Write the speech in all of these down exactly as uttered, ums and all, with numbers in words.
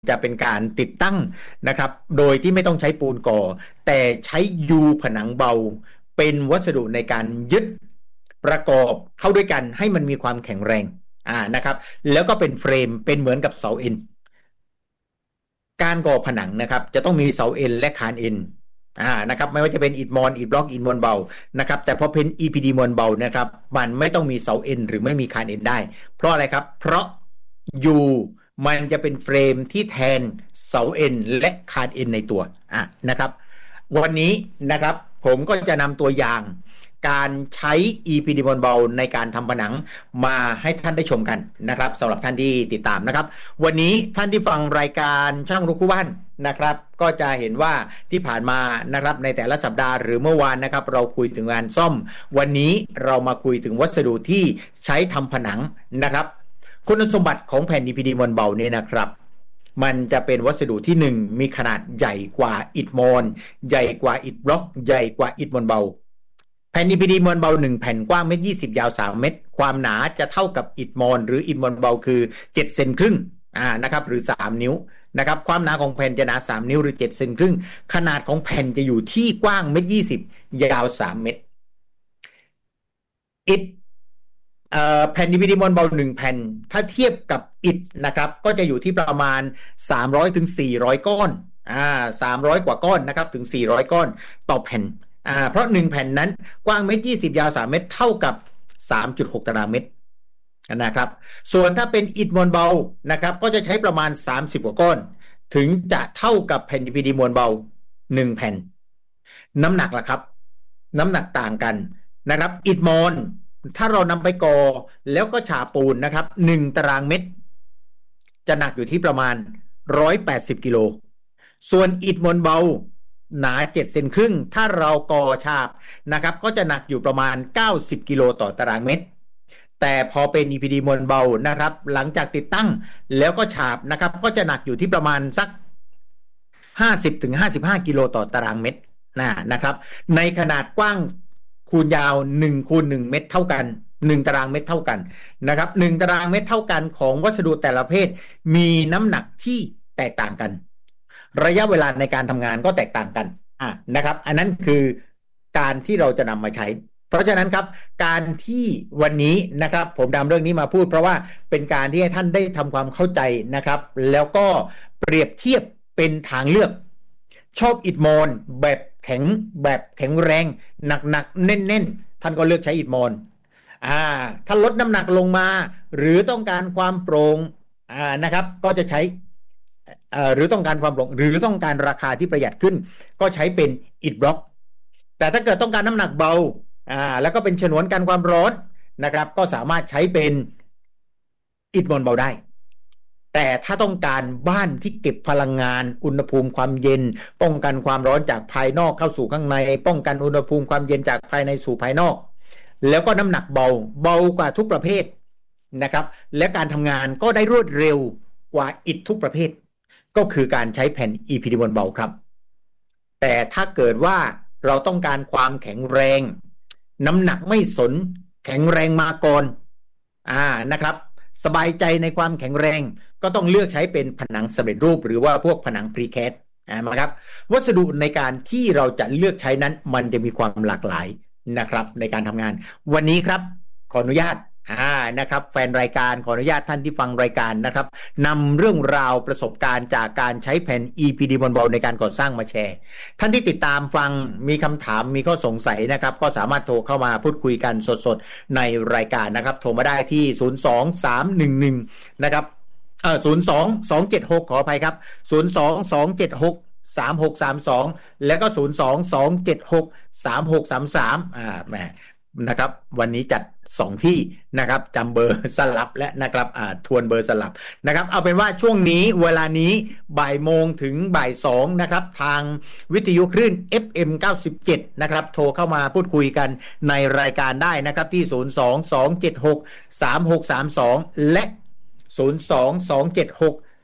จะเป็นการติดตั้งนะครับโดยที่ไม่ต้องใช้ปูนก่อแต่ใช้ยูผนังเบาเป็นวัสดุในการยึดประกอบเข้าด้วยกันให้มันมีความแข็งแรงอ่านะครับแล้วก็เป็นเฟรมเป็นเหมือนกับเสาเอ็นการก่อผนังนะครับจะต้องมีเสาเอ็นและคานเอ็นอ่านะครับไม่ว่าจะเป็นอิฐมอนอิฐบล็อกอิฐมวลเบานะครับแต่พอเป็น อี พี ดี มวลเบานะครับมันไม่ต้องมีเสาเอ็นหรือไม่มีคานเอ็นได้เพราะอะไรครับเพราะยูมันจะเป็นเฟรมที่แทนเสาเอ็นและคานเอ็นในตัวอ่ะนะครับวันนี้นะครับผมก็จะนำตัวอย่างการใช้ อี พี ดี มวลเบาในการทำผนังมาให้ท่านได้ชมกันนะครับสำหรับท่านที่ติดตามนะครับวันนี้ท่านที่ฟังรายการช่างรู้คู่บ้านนะครับก็จะเห็นว่าที่ผ่านมานะครับในแต่ละสัปดาห์หรือเมื่อวานนะครับเราคุยถึงงานซ่อมวันนี้เรามาคุยถึงวัสดุที่ใช้ทำผนังนะครับคุณสมบัติของแผ่น อี พี ดี มวลเบาเนี่ยนะครับมันจะเป็นวัสดุที่หนึ่งมีขนาดใหญ่กว่าอิฐมอนใหญ่กว่าอิฐบล็อกใหญ่กว่าอิฐมวลเบาแผ่น อี พี ดี มวลเบาหนึ่งแผ่นกว้างเมตรยี่สิบยาวสามเมตรความหนาจะเท่ากับอิฐมอนหรืออิฐมวลเบาคือเจ็ดเซนครึ่งอ่านะครับหรือสามนิ้วนะครับความหนาของแผ่นจะหนาสามนิ้วหรือเจ็ดเซนครึ่งขนาดของแผ่นจะอยู่ที่กว้างเมตรยี่สิบยาวสามเมตรอิฐเอ่อแผ่น อี พี ดี มวลเบาหนึ่งแผ่นถ้าเทียบกับอิฐนะครับก็จะอยู่ที่ประมาณสามร้อยถึงสี่ร้อยก้อนอ่าสามร้อยกว่าก้อนนะครับถึงสี่ร้อยก้อนต่อแผ่นอ่าเพราะหนึ่งแผ่นนั้นกว้างเมตรยี่สิบยาวสามเมตรเท่ากับ สามจุดหก ตารางเมตรนะครับส่วนถ้าเป็นอิฐมวลเบานะครับก็จะใช้ประมาณสามสิบกว่าก้อนถึงจะเท่ากับแผ่น อี พี ดี มวลเบาหนึ่งแผ่นน้ำหนักล่ะครับน้ำหนักต่างกันนะครับอิฐมอนถ้าเรานำไปก่อแล้วก็ฉาบปูนนะครับหนึ่งตารางเมตรจะหนักอยู่ที่ประมาณหนึ่งร้อยแปดสิบกิโลส่วนอิฐมวลเบาหนาเจ็ดเซนครึ่งถ้าเราก่อฉาบนะครับก็จะหนักอยู่ประมาณเก้าสิบกิโลต่อตารางเมตรแต่พอเป็น อี พี ดี มวลเบานะครับหลังจากติดตั้งแล้วก็ฉาบนะครับก็จะหนักอยู่ที่ประมาณสักห้าสิบถึงห้าสิบห้ากิโลต่อตารางเมตรนะนะครับในขนาดกว้างคูณยาวหนึ่งคูณหนึ่งเมตรเท่ากันหนึ่งตารางเมตรเท่ากันนะครับหนึ่งตารางเมตรเท่ากันของวัสดุแต่ละประเภทมีน้ำหนักที่แตกต่างกันระยะเวลาในการทำงานก็แตกต่างกันอ่ะนะครับอันนั้นคือการที่เราจะนำมาใช้เพราะฉะนั้นครับการที่วันนี้นะครับผมนำเรื่องนี้มาพูดเพราะว่าเป็นการที่ให้ท่านได้ทำความเข้าใจนะครับแล้วก็เปรียบเทียบเป็นทางเลือกชอบอิฐมอนแบบแข็งแบบแข็งแรงหนักๆแน่นๆท่านก็เลือกใช้อิฐมอนอ่าถ้าลดน้ำหนักลงมาหรือต้องการความโปร่งอ่านะครับก็จะใช้อ่าหรือต้องการความโปร่งหรือต้องการราคาที่ประหยัดขึ้นก็ใช้เป็นอิฐบล็อกแต่ถ้าเกิดต้องการน้ำหนักเบาอ่าแล้วก็เป็นฉนวนกันความร้อนนะครับก็สามารถใช้เป็นอิฐมวลเบาได้แต่ถ้าต้องการบ้านที่เก็บพลังงานอุณหภูมิความเย็นป้องกันความร้อนจากภายนอกเข้าสู่ข้างในป้องกันอุณหภูมิความเย็นจากภายในสู่ภายนอกแล้วก็น้ำหนักเบาเบากว่าทุกประเภทนะครับและการทำงานก็ได้รวดเร็วกว่าอิฐทุกประเภทก็คือการใช้แผ่น อี พี ดี มวลเบาครับแต่ถ้าเกิดว่าเราต้องการความแข็งแรงน้ำหนักไม่สนแข็งแรงมาก่อนอ่านะครับสบายใจในความแข็งแรงก็ต้องเลือกใช้เป็นผนังสำเร็จรูปหรือว่าพวกผนังพรีแคสนะครับวัสดุในการที่เราจะเลือกใช้นั้นมันจะมีความหลากหลายนะครับในการทำงานวันนี้ครับขออนุญาตอ่านะครับแฟนรายการขออนุญาตท่านที่ฟังรายการนะครับนำเรื่องราวประสบการณ์จากการใช้แผ่น อี พี ดี มวลเบาในการก่อสร้างมาแชร์ท่านที่ติดตามฟังมีคำถามมีข้อสงสัยนะครับก็สามารถโทรเข้ามาพูดคุยกันสดๆในรายการนะครับโทรมาได้ที่ศูนย์ สอง สาม หนึ่ง หนึ่งนะครับเอ่อศูนย์ สอง สอง เจ็ด หกขออภัยครับศูนย์ สอง สอง เจ็ด หก สาม หก สาม สองแล้วก็ศูนย์ สอง สอง เจ็ด หก สาม หก สาม สามอ่าแหมนะครับวันนี้จัดสองที่นะครับจำเบอร์สลับและนะครับอ่าทวนเบอร์สลับนะครับเอาเป็นว่าช่วงนี้เวลานี้บ่ายโมงถึงบ่ายสองนะครับทางวิทยุคลื่น เอฟ เอ็ม เก้าสิบเจ็ดนะครับโทรเข้ามาพูดคุยกันในรายการได้นะครับที่ศูนย์ สอง สอง เจ็ด หก สาม หก สาม สองและศูนย์ สอง สอง เจ็ด หก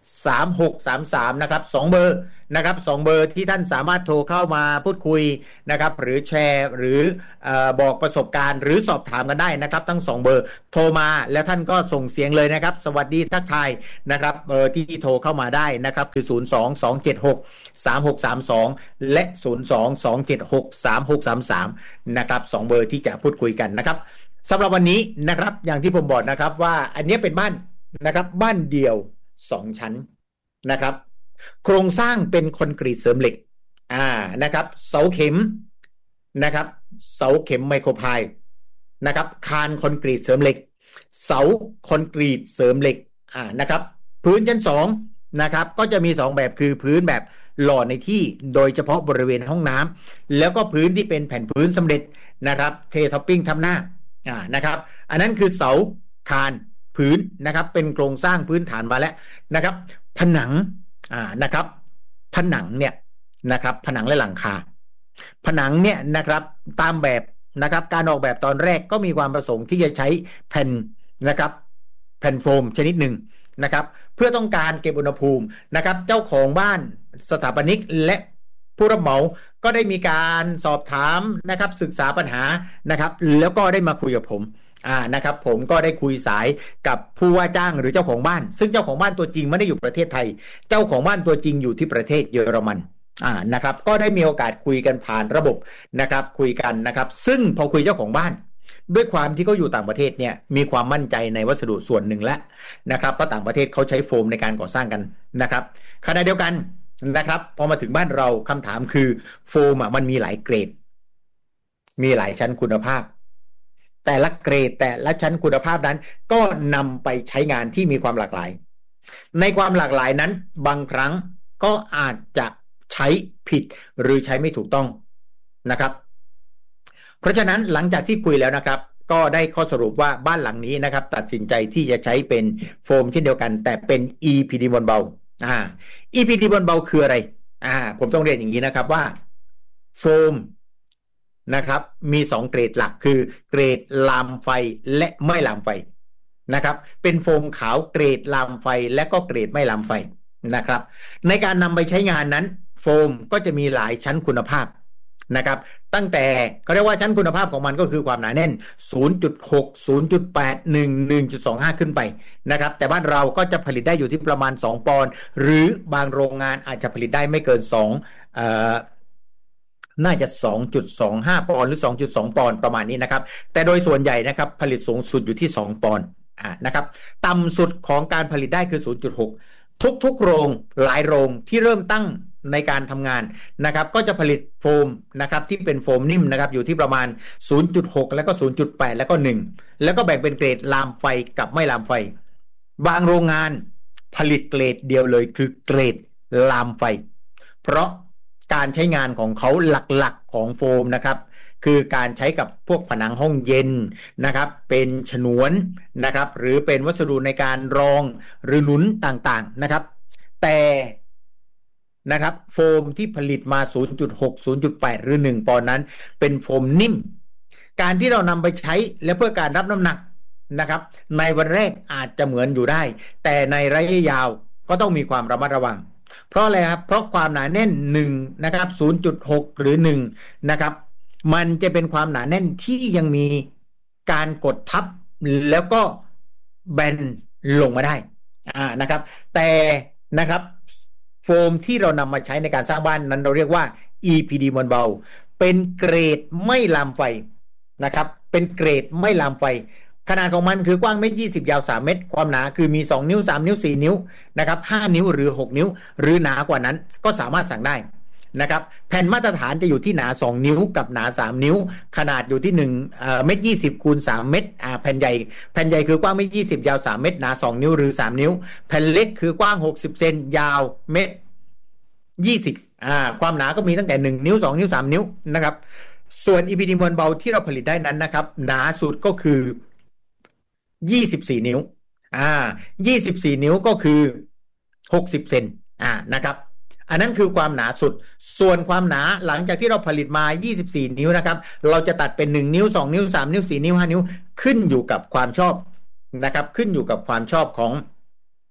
สามหกสามสามนะครับสองเบอร์นะครับสองเบอร์ที่ท่านสามารถโทรเข้ามาพูดคุยนะครับหรือแชร์หรือเอ่อบอกประสบการณ์หรือสอบถามกันได้นะครับทั้งสองเบอร์โทรมาแล้วท่านก็ส่งเสียงเลยนะครับสวัสดีทักทายนะครับเบอร์ที่โทรเข้ามาได้นะครับคือศูนย์ สอง สอง เจ็ด หก สาม หก สาม สองและศูนย์ สอง สอง เจ็ด หก สาม หก สาม สามนะครับสองเบอร์ที่จะพูดคุยกันนะครับสำหรับวันนี้นะครับอย่างที่ผมบอกนะครับว่าอันนี้เป็นบ้านนะครับบ้านเดี่ยวสองชั้นนะครับโครงสร้างเป็นคอนกรีตเสริมเหล็กอ่านะครับเสาเข็มนะครับเสาเข็มไมโครไพล์นะครับคานคอนกรีตเสริมเหล็กเสาคอนกรีตเสริมเหล็กอ่านะครับพื้นชั้นสองนะครับก็จะมีสองแบบคือพื้นแบบหล่อในที่โดยเฉพาะบริเวณห้องน้ำแล้วก็พื้นที่เป็นแผ่นพื้นสำเร็จนะครับเทท็อปปิ้งทำหน้าอ่านะครับอันนั้นคือเสาคานพื้นนะครับเป็นโครงสร้างพื้นฐานมาแล้วนะครับผนังอ่านะครับผนังเนี่ยนะครับผนังและหลังคาผนังเนี่ยนะครับตามแบบนะครับการออกแบบตอนแรกก็มีความประสงค์ที่จะใช้แผ่นนะครับแผ่นโฟมชนิดหนึ่งนะครับเพื่อต้องการเก็บอุณหภูมินะครับเจ้าของบ้านสถาปนิกและผู้รับเหมาก็ได้มีการสอบถามนะครับศึกษาปัญหานะครับแล้วก็ได้มาคุยกับผมอ่านะครับผมก็ได้คุยสายกับผู้ว่าจ้างหรือเจ้าของบ้านซึ่งเจ้าของบ้านตัวจริงไม่ได้อยู่ประเทศไทยเจ้าของบ้านตัวจริงอยู่ที่ประเทศเยอรมันอ่านะครับก็ได้มีโอกาสคุยกันผ่านระบบนะครับคุยกันนะครับซึ่งพอคุยเจ้าของบ้านด้วยความที่เขาอยู่ต่างประเทศเนี่ยมีความมั่นใจในวัสดุส่วนหนึ่งแล้วนะครับเพราะต่างประเทศเขาใช้โฟมในการก่อสร้างกันนะครับขณะเดียวกันนะครับพอมาถึงบ้านเราคำถามคือโฟมอ่ะมันมีหลายเกรดมีหลายชั้นคุณภาพแต่ละเกรดแต่ละชั้นคุณภาพนั้นก็นำไปใช้งานที่มีความหลากหลายในความหลากหลายนั้นบางครั้งก็อาจจะใช้ผิดหรือใช้ไม่ถูกต้องนะครับเพราะฉะนั้นหลังจากที่คุยแล้วนะครับก็ได้ข้อสรุปว่าบ้านหลังนี้นะครับตัดสินใจที่จะใช้เป็นโฟมเช่นเดียวกันแต่เป็น อี พี ดี บนเบาอ่า อี พี ดี บนเบาคืออะไรอ่าผมต้องเรียนอย่างนี้นะครับว่าโฟมนะครับมีสองเกรดหลักคือเกรดลามไฟและไม่ลามไฟนะครับเป็นโฟมขาวเกรดลามไฟและก็เกรดไม่ลามไฟนะครับในการนำไปใช้งานนั้นโฟมก็จะมีหลายชั้นคุณภาพนะครับตั้งแต่เขาเรียกว่าชั้นคุณภาพของมันก็คือความหนาแน่น ศูนย์จุดหก ศูนย์จุดแปด หนึ่ง หนึ่งจุดสองห้า ขึ้นไปนะครับแต่บ้านเราก็จะผลิตได้อยู่ที่ประมาณสองปอนด์หรือบางโรงงานอาจจะผลิตได้ไม่เกินสองเอ่อน่าจะ สองจุดสองห้า ปอนด์หรือ สองจุดสอง ปอนด์ประมาณนี้นะครับแต่โดยส่วนใหญ่นะครับผลิตสูงสุดอยู่ที่สองปอนด์อ่านะครับต่ำสุดของการผลิตได้คือ ศูนย์จุดหก ทุกๆโรงหลายโรงที่เริ่มตั้งในการทำงานนะครับก็จะผลิตโฟมนะครับที่เป็นโฟมนิ่มนะครับอยู่ที่ประมาณ ศูนย์จุดหก แล้วก็ ศูนย์จุดแปด แล้วก็หนึ่งแล้วก็แบ่งเป็นเกรดลามไฟกับไม่ลามไฟบางโรงงานผลิตเกรดเดียวเลยคือเกรดลามไฟเพราะการใช้งานของเขาหลักๆของโฟมนะครับคือการใช้กับพวกผนังห้องเย็นนะครับเป็นฉนวนนะครับหรือเป็นวัสดุในการรองหรือหนุนต่างๆนะครับแต่นะครับโฟมที่ผลิตมา ศูนย์จุดหก ศูนย์จุดแปด หรือหนึ่งปอนด์นั้นเป็นโฟมนิ่มการที่เรานำไปใช้และเพื่อการรับน้ำหนักนะครับในวันแรกอาจจะเหมือนอยู่ได้แต่ในระยะยาวก็ต้องมีความระมัดระวังเพราะอะไรครับเพราะความหนาแน่นหนึ่งนะครับ ศูนย์จุดหก หรือหนึ่งนะครับมันจะเป็นความหนาแน่นที่ยังมีการกดทับแล้วก็แบนลงมาได้อ่านะครับแต่นะครับโฟมที่เรานำมาใช้ในการสร้างบ้านนั้นเราเรียกว่า อี พี ดี บนเบาเป็นเกรดไม่ลามไฟนะครับเป็นเกรดไม่ลามไฟขนาดของมันคือกว้างเมตรยี่สิบยาวสามเมตรความหนาคือมีสองนิ้วสามนิ้วสี่นิ้วนะครับห้านิ้วหรือหกนิ้วหรือหนากว่านั้นก็สามารถสั่งได้นะครับแผ่นมาตรฐานจะอยู่ที่หนาสองนิ้วกับหนาสามนิ้วขนาดอยู่ที่หนึ่งเอ่อเมตรยี่สิบคูณสามเมตรอ่าแผ่นใหญ่แผ่นใหญ่คือกว้างเมตรยี่สิบยาวสามเมตรหนาสองนิ้วหรือสามนิ้วแผ่นเล็กคือกว้างหกสิบเซนยาวเมตรยี่สิบอ่าความหนาก็มีตั้งแต่หนึ่งนิ้วสองนิ้วสามนิ้วนะครับส่วน อี พี ดี มวลเบาที่เราผลิตได้นั้นนะครับหนาสุดก็คือยี่สิบสี่นิ้วอ่ายี่สิบสี่นิ้วก็คือหกสิบเซนอ่านะครับอันนั้นคือความหนาสุดส่วนความหนาหลังจากที่เราผลิตมายี่สิบสี่นิ้วนะครับเราจะตัดเป็นหนึ่งนิ้วสองนิ้วสามนิ้วสี่นิ้วห้านิ้วขึ้นอยู่กับความชอบนะครับขึ้นอยู่กับความชอบของ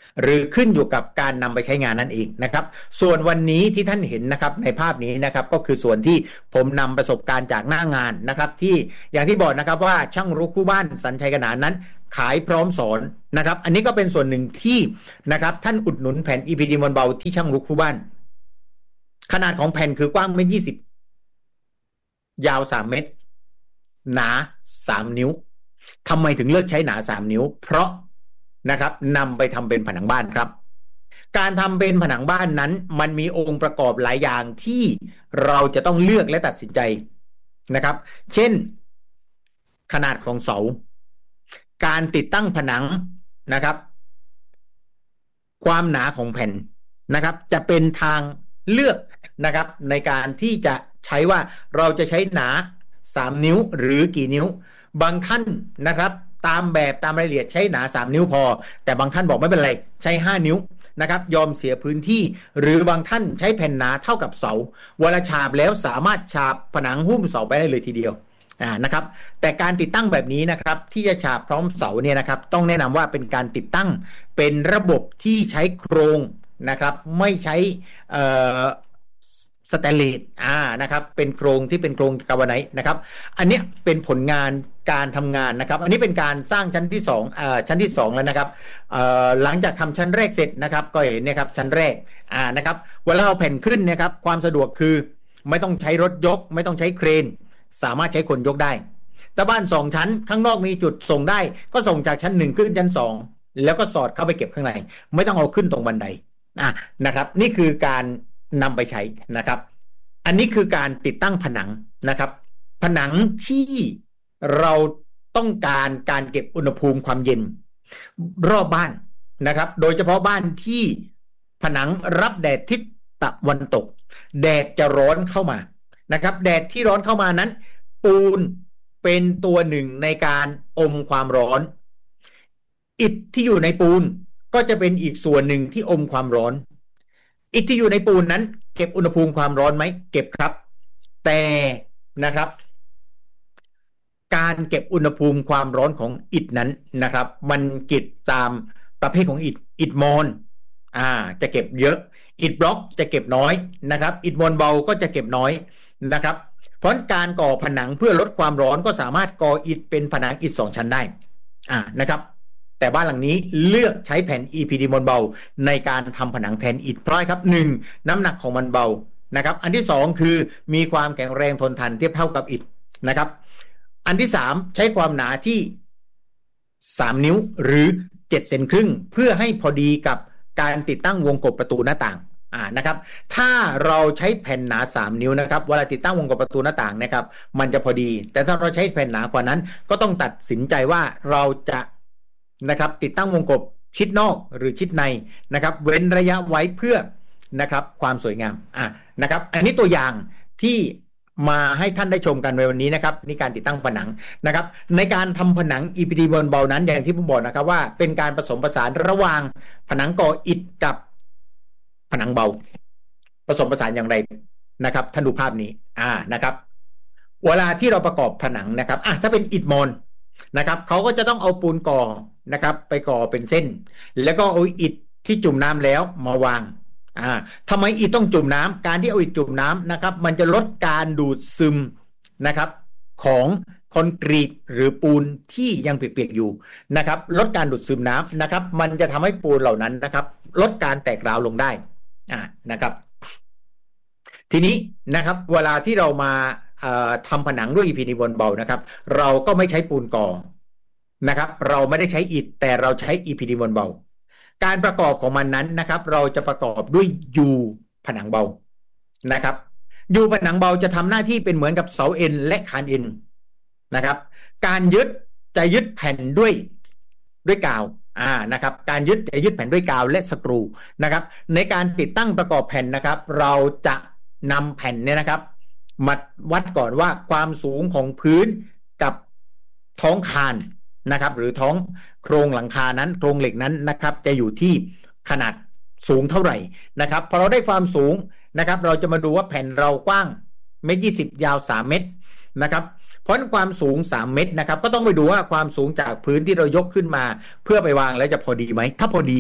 หรือขึ้นอยู่กับการนำไปใช้งานนั่นเองนะครับส่วนวันนี้ที่ท่านเห็นนะครับในภาพนี้นะครับก็คือส่วนที่ผมนำประสบการณ์จากหน้างานนะครับที่อย่างที่บอกนะครับว่าช่างรู้คู่บ้านสัญชัยกนานนั้นขายพร้อมสอนนะครับอันนี้ก็เป็นส่วนหนึ่งที่นะครับท่านอุดหนุนแผ่น อี พี ดี มวลเบาที่ช่างรู้คู่บ้านขนาดของแผ่นคือกว้างเมตรยี่สิบยาวสามเมตรหนาสามนิ้วทำไมถึงเลือกใช้หนาสามนิ้วเพราะนะครับนำไปทำเป็นผนังบ้านครับการทำเป็นผนังบ้านนั้นมันมีองค์ประกอบหลายอย่างที่เราจะต้องเลือกและตัดสินใจนะครับเช่นขนาดของเสาการติดตั้งผนังนะครับความหนาของแผ่นนะครับจะเป็นทางเลือกนะครับในการที่จะใช้ว่าเราจะใช้หนาสามนิ้วหรือกี่นิ้วบางท่านนะครับตามแบบตามรายละเอียดใช้หนาสามนิ้วพอแต่บางท่านบอกไม่เป็นไรใช้ห้านิ้วนะครับยอมเสียพื้นที่หรือบางท่านใช้แผ่นหนาเท่ากับเสาเวลาฉาบแล้วสามารถฉาบผนังหุ้มเสาไปได้เลยทีเดียวอ่านะครับแต่การติดตั้งแบบนี้นะครับที่จะฉาบพร้อมเสาเนี่ยนะครับต้องแนะนำว่าเป็นการติดตั้งเป็นระบบที่ใช้โครงนะครับไม่ใช้เอ่อสแตนเลสอ่านะครับเป็นโครงที่เป็นโครงกาวไนท์นะครับอันนี้เป็นผลงานการทำงานนะครับอันนี้เป็นการสร้างชั้นที่สองเอ่อชั้นที่สองแล้วนะครับเอ่อหลังจากทำชั้นแรกเสร็จนะครับก็เห็นเนี่ยครับชั้นแรกอ่านะครับเวลาเอาแผ่นขึ้นนะครับความสะดวกคือไม่ต้องใช้รถยกไม่ต้องใช้เครนสามารถใช้คนยกได้แต่บ้านสองชั้นข้างนอกมีจุดส่งได้ก็ส่งจากชั้นหนึ่งขึ้นชั้นสองแล้วก็สอดเข้าไปเก็บข้างในไม่ต้องเอาขึ้นตรงบันไดอ่ะนะครับนี่คือการนำไปใช้นะครับอันนี้คือการติดตั้งผนังนะครับผนังที่เราต้องการการเก็บอุณหภูมิความเย็นรอบบ้านนะครับโดยเฉพาะบ้านที่ผนังรับแดดทิศตะวันตกแดดจะร้อนเข้ามานะครับแดดที่ร้อนเข้ามานั้นปูนเป็นตัวหนึ่งในการอมความร้อนอิฐที่อยู่ในปูนก็จะเป็นอีกส่วนหนึ่งที่อมความร้อนอิฐที่อยู่ในปูนนั้นเก็บอุณหภูมิความร้อนไหมเก็บครับแต่นะครับการเก็บอุณหภูมิความร้อนของอิฐนั้นนะครับมันเก็บตามประเภทของอิฐอิฐมอนอ่าจะเก็บเยอะอิฐบล็อกจะเก็บน้อยนะครับอิฐมวลเบาก็จะเก็บน้อยนะครับเพราะการก่อผนังเพื่อลดความร้อนก็สามารถก่ออิฐเป็นผนังอิฐสองชั้นได้อ่านะครับแต่บ้านหลังนี้เลือกใช้แผ่น อี พี ดี มวลเบาในการทำผนังแทนอิฐเพราะครับหนึ่งน้ำหนักของมันเบานะครับอันที่สองคือมีความแข็งแรงทนทานเทียบเท่ากับอิฐนะครับอันที่สามใช้ความหนาที่สามนิ้วหรือเจ็ดเซนครึ่งเพื่อให้พอดีกับการติดตั้งวงกบประตูหน้าต่างอ่านะครับถ้าเราใช้แผ่นหนาสามนิ้วนะครับเวลาติดตั้งวงกบประตูหน้าต่างนะครับมันจะพอดีแต่ถ้าเราใช้แผ่นหนากว่านั้นก็ต้องตัดสินใจว่าเราจะนะครับติดตั้งวงกบชิดนอกหรือชิดในนะครับเว้นระยะไว้เพื่อนะครับความสวยงามอ่านะครับอันนี้ตัวอย่างที่มาให้ท่านได้ชมกันในวันนี้นะครับนี่การติดตั้งผนังนะครับในการทำผนัง อี พี ดี เบานั้นอย่างที่ผมบอกนะครับว่าเป็นการผสมผสานระหว่างผนังก่ออิฐกับผนังเบาผสมผสานอย่างไรนะครับท่านดูภาพนี้อ่านะครับเวลาที่เราประกอบผนังนะครับอ่ะถ้าเป็นอิฐมอนนะครับเขาก็จะต้องเอาปูนก่อนะครับไปก่อเป็นเส้นแล้วก็เอาอิฐที่จุ่มน้ำแล้วมาวางอ่าทำไมอิฐต้องจุ่มน้ำการที่เอาอิฐจุ่มน้ำนะครับมันจะลดการดูดซึมนะครับของคอนกรีตหรือปูนที่ยังเปียกๆอยู่นะครับลดการดูดซึมน้ำนะครับมันจะทำให้ปูนเหล่านั้นนะครับลดการแตกร้าวลงได้อ่านะครับทีนี้นะครับเวลาที่เรามาทำผนังด้วย อี พี ดี มวลเบานะครับเราก็ไม่ใช้ปูนก่อนะครับเราไม่ได้ใช้อิฐแต่เราใช้ อี พี ดี มวลเบาการประกอบของมันนั้นนะครับเราจะประกอบด้วยยูผนังเบานะครับยูผนังเบาจะทำหน้าที่เป็นเหมือนกับเสาเอ็นและคานเอ็นนะครับการยึดจะยึดแผ่นด้วยด้วยกาวอ่านะครับการยึดจะยึดแผ่นด้วยกาวและสกรูนะครับในการติดตั้งประกอบแผ่นนะครับเราจะนำแผ่นเนี่ยนะครับมาวัดก่อนว่าความสูงของพื้นกับท้องคานนะครับหรือท้องโครงหลังคานั้นโครงเหล็กนั้นนะครับจะอยู่ที่ขนาดสูงเท่าไหร่นะครับพอเราได้ความสูงนะครับเราจะมาดูว่าแผ่นเรากว้างเมตรยี่สิบยาวสามเมตรนะครับเพราะความสูงสามเมตรนะครับก็ต้องไปดูว่าความสูงจากพื้นที่เรายกขึ้นมาเพื่อไปวางแล้วจะพอดีไหมถ้าพอดี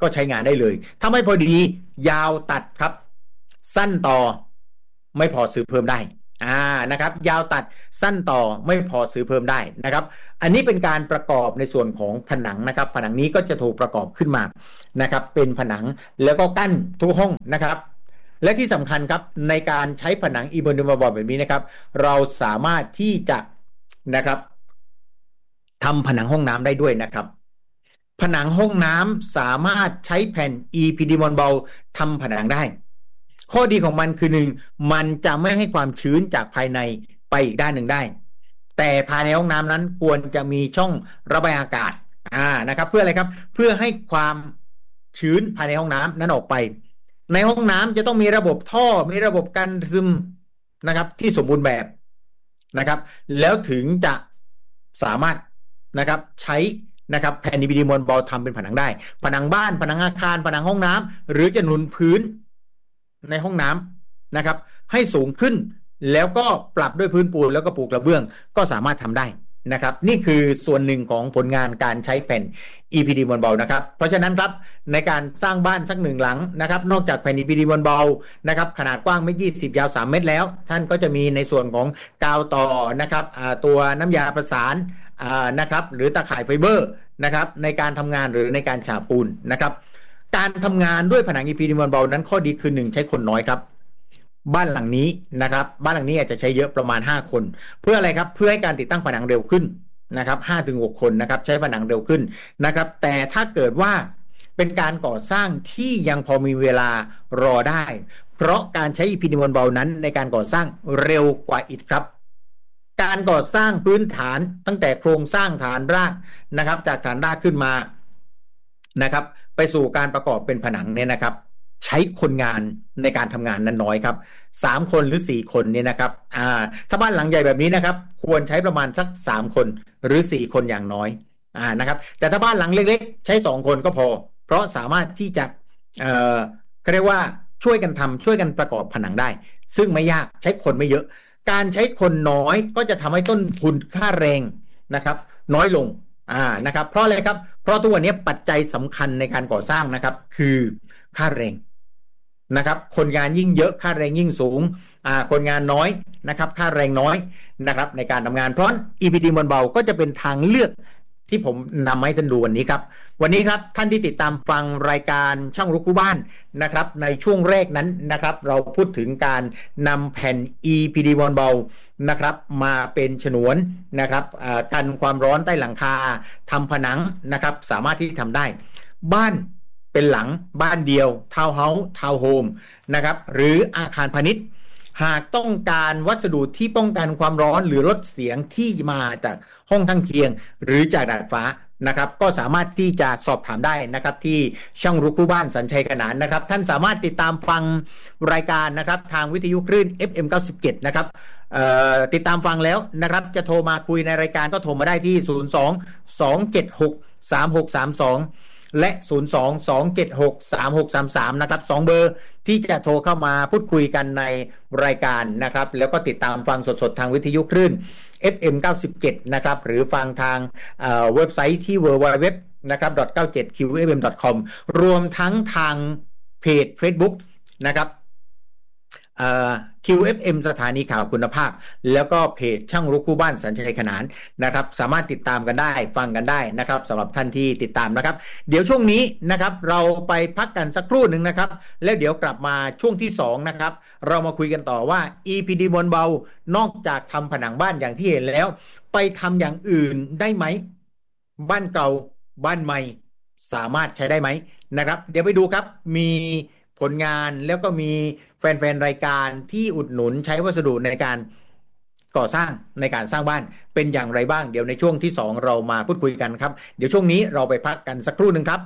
ก็ใช้งานได้เลยถ้าไม่พอดียาวตัดครับสั้นต่อไม่พอซื้อเพิ่มได้อ่านะครับยาวตัดสั้นต่อไม่พอซื้อเพิ่มได้นะครับอันนี้เป็นการประกอบในส่วนของผนังนะครับผนังนี้ก็จะถูกประกอบขึ้นมานะครับเป็นผนังแล้วก็กั้นทุกห้องนะครับและที่สำคัญครับในการใช้ผนังอีโบนิมาบอร์ดแบบนี้นะครับเราสามารถที่จะนะครับทำผนังห้องน้ำได้ด้วยนะครับผนังห้องน้ำสามารถใช้แผ่น อี พี ดี Moldboard ทำผนังได้ข้อดีของมันคือหนึ่งมันจะไม่ให้ความชื้นจากภายในไปอีกด้านหนึ่งได้แต่ภายในห้องน้ำนั้นควรจะมีช่องระบายอากาศอ่านะครับเพื่ออะไรครับเพื่อให้ความชื้นภายในห้องน้ำนั้นออกไปในห้องน้ำจะต้องมีระบบท่อมีระบบกันซึมนะครับที่สมบูรณ์แบบนะครับแล้วถึงจะสามารถนะครับใช้นะครับแผ่น อี พี ดี Moldboard ทำเป็นผนังได้ผนังบ้านผนังอาคารผนังห้องน้ำหรือจะหนุนพื้นในห้องน้ำนะครับให้สูงขึ้นแล้วก็ปรับด้วยพื้นปูนแล้วก็ปูกระเบื้องก็สามารถทำได้นะครับนี่คือส่วนหนึ่งของผลงานการใช้แผ่น อี พี ดี Moldboard นะครับเพราะฉะนั้นครับในการสร้างบ้านสักหนึ่งหลังนะครับนอกจากแผ่น อี พี ดี Moldboard นะครับขนาดกว้างไม่ยี่สิบยาวสามเมตรแล้วท่านก็จะมีในส่วนของกาวต่อนะครับตัวน้ำยาประสานนะครับหรือตะข่ายไฟเบอร์นะครับในการทำงานหรือในการฉาบปูนนะครับการทำงานด้วยผนัง อี พี ดี Moldboard นั้นข้อดีคือหนึ่งใช้คนน้อยครับบ้านหลังนี้นะครับบ้านหลังนี้อาจจะใช้เยอะประมาณห้าคนเพื่ออะไรครับเพื่อให้การติดตั้งผนังเร็วขึ้นนะครับ ห้าถึงหก คนนะครับใช้ผนังเร็วขึ้นนะครับแต่ถ้าเกิดว่าเป็นการก่อสร้างที่ยังพอมีเวลารอได้เพราะการใช้ อี พี ดี Moldboard นั้นในการก่อสร้างเร็วกว่าอิฐครับการก่อสร้างพื้นฐานตั้งแต่โครงสร้างฐานรากนะครับจากฐานรากขึ้นมานะครับไปสู่การประกอบเป็นผนังเนี่ยนะครับใช้คนงานในการทำงานนั้นน้อยครับสามคนหรือสี่คนเนี่ยนะครับอ่าถ้าบ้านหลังใหญ่แบบนี้นะครับควรใช้ประมาณสักสามคนหรือสี่คนอย่างน้อยอ่านะครับแต่ถ้าบ้านหลังเล็กๆใช้สองคนก็พอเพราะสามารถที่จะเอ่อเขาเรียกว่าช่วยกันทำช่วยกันประกอบผนังได้ซึ่งไม่ยากใช้คนไม่เยอะการใช้คนน้อยก็จะทำให้ต้นทุนค่าแรงนะครับน้อยลงอ่านะครับเพราะอะไรครับเพราะทุกวันนี้ปัจจัยสำคัญในการก่อสร้างนะครับคือค่าแรงนะครับคนงานยิ่งเยอะค่าแรงยิ่งสูงอ่าคนงานน้อยนะครับค่าแรงน้อยนะครับในการทำงานเพราะ อี พี ดี Moldboard ก็จะเป็นทางเลือกที่ผมนำให้ท่านดูวันนี้ครับวันนี้ครับท่านที่ติดตามฟังรายการช่างรู้คู่บ้านนะครับในช่วงแรกนั้นนะครับเราพูดถึงการนำแผ่น อี พี ดี Moldboard นะครับมาเป็นฉนวนนะครับกันความร้อนใต้หลังคาทำผนังนะครับสามารถที่ทำได้บ้านเป็นหลังบ้านเดียวทาวน์เฮาส์ทาวน์โฮมนะครับหรืออาคารพาณิชย์หากต้องการวัสดุที่ป้องกันความร้อนหรือลดเสียงที่มาจากห้องข้างเคียงหรือจากดาดฟ้านะครับก็สามารถที่จะสอบถามได้นะครับที่ช่างรู้คู่บ้านสัญชัยขนานนะครับท่านสามารถติดตามฟังรายการนะครับทางวิทยุคลื่น เอฟ เอ็ม เก้าสิบเจ็ดนะครับติดตามฟังแล้วนะครับจะโทรมาคุยในรายการก็โทรมาได้ที่ศูนย์ สอง สอง เจ็ด หก สาม หก สาม สองและศูนย์ สอง สอง เจ็ด หก สาม หก สาม สามนะครับสองเบอร์ที่จะโทรเข้ามาพูดคุยกันในรายการนะครับแล้วก็ติดตามฟังสดๆทางวิทยุคลื่น เอฟ เอ็ม เก้าสิบเจ็ดนะครับหรือฟังทางเอ่อเว็บไซต์ที่ ดับเบิลยู ดับเบิลยู ดับเบิลยู นะครับ เก้าสิบเจ็ด คิว เอฟ เอ็ม ดอท คอม รวมทั้งทางเพจ Facebook นะครับเอ่อ คิว เอฟ เอ็ม สถานีข่าวคุณภาพแล้วก็เพจช่างรู้คู่บ้านสัญชัยขนานนะครับสามารถติดตามกันได้ฟังกันได้นะครับสำหรับท่านที่ติดตามนะครับเดี๋ยวช่วงนี้นะครับเราไปพักกันสักครู่หนึ่งนะครับแล้วเดี๋ยวกลับมาช่วงที่สองนะครับเรามาคุยกันต่อว่า อี พี ดี Moldboard นอกจากทำผนังบ้านอย่างที่เห็นแล้วไปทำอย่างอื่นได้ไหมบ้านเก่าบ้านใหม่สามารถใช้ได้ไหมนะครับเดี๋ยวไปดูครับมีผลงานแล้วก็มีแฟนๆรายการที่อุดหนุนใช้วัสดุในการก่อสร้างในการสร้างบ้านเป็นอย่างไรบ้างเดี๋ยวในช่วงที่สองเรามาพูดคุยกันครับเดี๋ยวช่วงนี้เราไปพักกันสักครู่หนึ่งครับ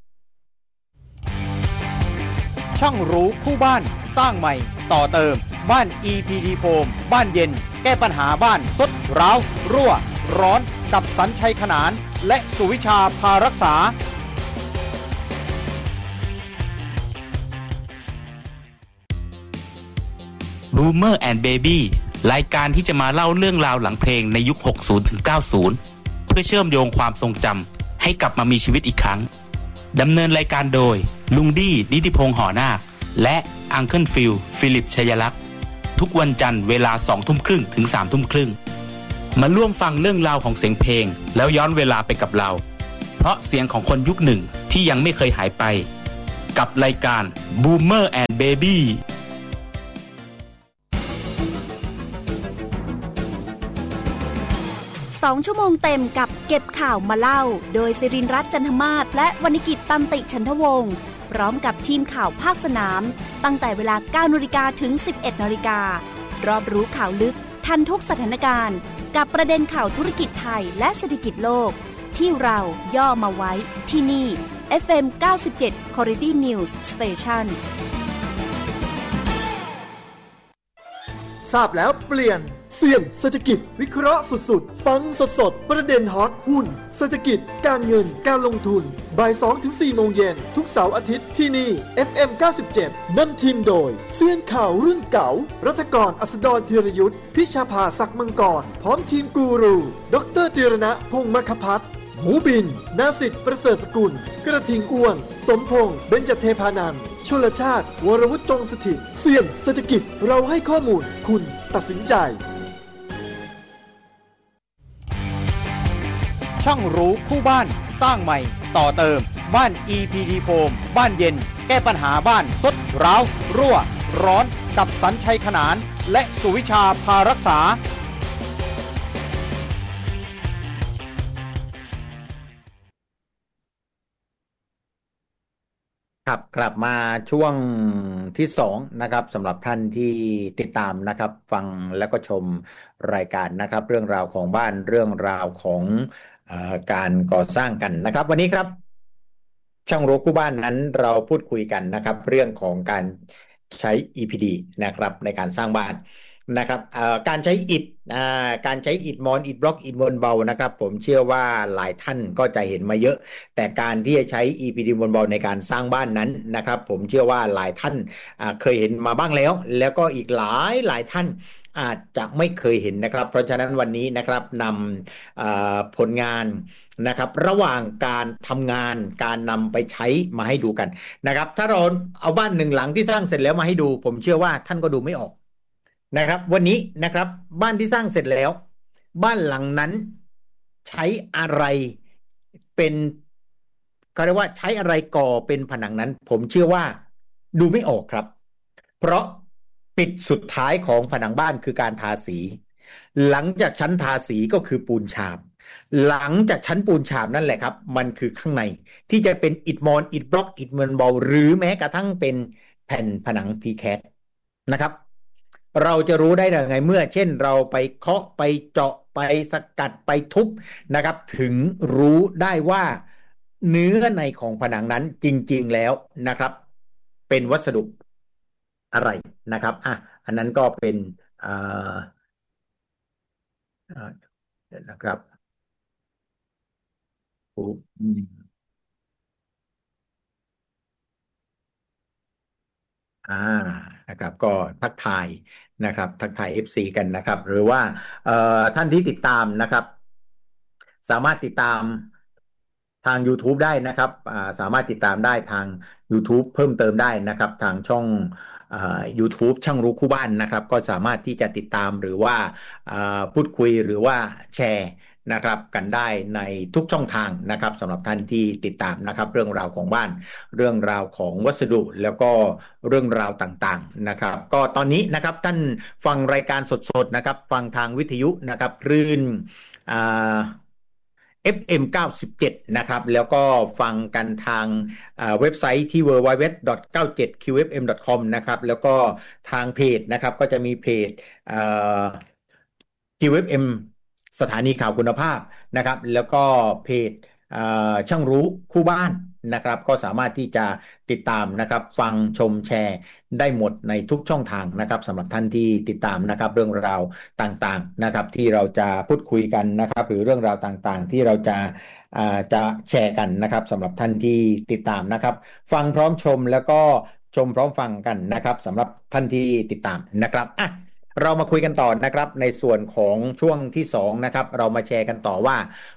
ช่างรู้คู่บ้านสร้างใหม่ต่อเติมบ้าน อี พี ดี Foam บ้านเย็นแก้ปัญหาบ้านซดร้าวรั่วร้อนกับสัญชัยขนานและสุวิชาพารักษา Boomer and Baby รายการที่จะมาเล่าเรื่องราวหลังเพลงในยุค หกสิบถึงเก้าสิบ เพื่อเชื่อมโยงความทรงจำให้กลับมามีชีวิตอีกครั้งดำเนินรายการโดยลุงดี้นิติพงษ์หอนาคและอังเคิลฟิลฟิลิปชัยลักษณ์ทุกวันจันทร์เวลาสองทุ่มครึ่งถึงสามทุ่มครึ่งมาร่วมฟังเรื่องราวของเสียงเพลงแล้วย้อนเวลาไปกับเราเพราะเสียงของคนยุคหนึ่งที่ยังไม่เคยหายไปกับรายการ Boomer and Baby สองชั่วโมงเต็มกับเก็บข่าวมาเล่าโดยศิรินทร์รัตน์จันทมาศและวรรณกิจตันติฉันทวงศ์พร้อมกับทีมข่าวภาคสนามตั้งแต่เวลา เก้านาฬิกา ถึง สิบเอ็ดนาฬิการอบรู้ข่าวลึกทันทุกสถานการณ์กับประเด็นข่าวธุรกิจไทยและเศรษฐกิจโลกที่เราย่อมาไว้ที่นี่ เอฟ เอ็ม เก้าสิบเจ็ด Quality News Station ทราบแล้วเปลี่ยนเสี่ยงเศรษฐกิจวิเคราะห์สุดๆฟังสดๆประเด็นฮอตหุ้นเศรษฐกิจการเงินการลงทุนบ่าย สองถึงสี่ โมงเย็นทุกเสาร์อาทิตย์ที่นี่ เอฟ เอ็ม เก้าสิบเจ็ด นำทีมโดยเซียนข่าวรุ่นเก่ารัฐกรอัสดรธีรยุทธพิชาภาศักดิ์มังกรพร้อมทีมกูรูดรธีรณะพงษ์มคพัฒน์หมูบินนาสิทธิ์ประเสริฐสกุลกระทิงอ้วนสมพงษ์เบญจเทพานันท์ชลชาติวรวุฒิจงสถิตเสี่ยงเศรษฐกิจเราให้ข้อมูลคุณตัดสินใจช่างรู้คู่บ้านสร้างใหม่ต่อเติมบ้าน อี พี ดี Foam บ้านเย็นแก้ปัญหาบ้านซดร้าวรั่วร้อนกับสัญชัยขนานและสุวิชาพารักษาครับกลับมาช่วงที่สองนะครับสำหรับท่านที่ติดตามนะครับฟังแล้วก็ชมรายการนะครับเรื่องราวของบ้านเรื่องราวของเอ่อการก่อสร้างกันนะครับวันนี้ครับช่างรู้คู่บ้านนั้นเราพูดคุยกันนะครับเรื่องของการใช้ อี พี ดี นะครับในการสร้างบ้านนะครับเอ่อการใช้อิฐอ่าการใช้อิฐมอนอิฐบล็อกอิฐมวลเบานะครับผมเชื่อว่าหลายท่านก็จะเห็นมาเยอะแต่การที่จะใช้ อี พี ดี มวลเบาในการสร้างบ้านนั้นนะครับผมเชื่อว่าหลายท่านอ่าเคยเห็นมาบ้างแล้วแล้วก็อีกหลายหลายท่านอาจจะไม่เคยเห็นนะครับเพราะฉะนั้นวันนี้นะครับนำผลงานนะครับระหว่างการทำงานการนำไปใช้มาให้ดูกันนะครับถ้าเราเอาบ้านหนึ่งหลังที่สร้างเสร็จแล้วมาให้ดูผมเชื่อว่าท่านก็ดูไม่ออกนะครับวันนี้นะครับบ้านที่สร้างเสร็จแล้วบ้านหลังนั้นใช้อะไรเป็นเขาเรียกว่าใช้อะไรก่อเป็นผนังนั้นผมเชื่อว่าดูไม่ออกครับเพราะปิดสุดท้ายของผนังบ้านคือการทาสีหลังจากชั้นทาสีก็คือปูนฉาบหลังจากชั้นปูนฉาบนั่นแหละครับมันคือข้างในที่จะเป็นอิฐมอนอิฐบล็อกอิฐมวลเบาหรือแม้กระทั่งเป็นแผ่นผนังพีแคสนะครับเราจะรู้ได้ยังไงเมื่อเช่นเราไปเคาะไปเจาะไปสกัดไปทุบนะครับถึงรู้ได้ว่าเนื้อในของผนังนั้นจริงๆแล้วนะครับเป็นวัสดุอะไรนะครับอ่ะอันนั้นก็เป็นอ่านะครับอืมอ่านะครับก็ทักทายนะครับทักทาย เอฟ ซี กันนะครับหรือว่าเอ่อท่านที่ติดตามนะครับสามารถติดตามทาง YouTube ได้นะครับอ่าสามารถติดตามได้ทาง YouTube เพิ่มเติมได้นะครับทางช่องอ่า YouTube ช่างรู้คู่บ้านนะครับก็สามารถที่จะติดตามหรือว่าอ่าพูดคุยหรือว่าแชร์นะครับกันได้ในทุกช่องทางนะครับสำหรับท่านที่ติดตามนะครับเรื่องราวของบ้านเรื่องราวของวัสดุแล้วก็เรื่องราวต่างๆนะครับก็ตอนนี้นะครับท่านฟังรายการสดๆนะครับฟังทางวิทยุนะครับคลื่นอ่า เอฟ เอ็ม เก้าสิบเจ็ดนะครับแล้วก็ฟังกันทางเว็บไซต์ที่ ดับเบิลยู ดับเบิลยู ดับเบิลยู ดอท เก้าสิบเจ็ด คิว เอฟ เอ็ม ดอท คอม นะครับแล้วก็ทางเพจนะครับก็จะมีเพจ คิว เอฟ เอ็ม สถานีข่าวคุณภาพนะครับแล้วก็เพจช่างรู้คู่บ้านนะครับก็สามารถที่จะติดตามนะครับฟังชมแชร์ได้หมดในทุกช่องทางนะครับสำหรับท่านที่ติดตามนะครับเรื่องราวต่างๆนะครับที่เราจะพูดคุยกันนะครับหรือเรื่องราวต่างๆที่เราจะจะแชร์กันนะครับสำหรับท่านที่ติดตามนะครับฟังพร้อมชมแล้วก็ชมพร้อมฟังกันนะครับสำหรับท่านที่ติดตามนะครับอ่ะเรามาคุยกันต่อนะครับในส่วนของช่วงที่สองนะครับเรามาแชร์กันต่อว่า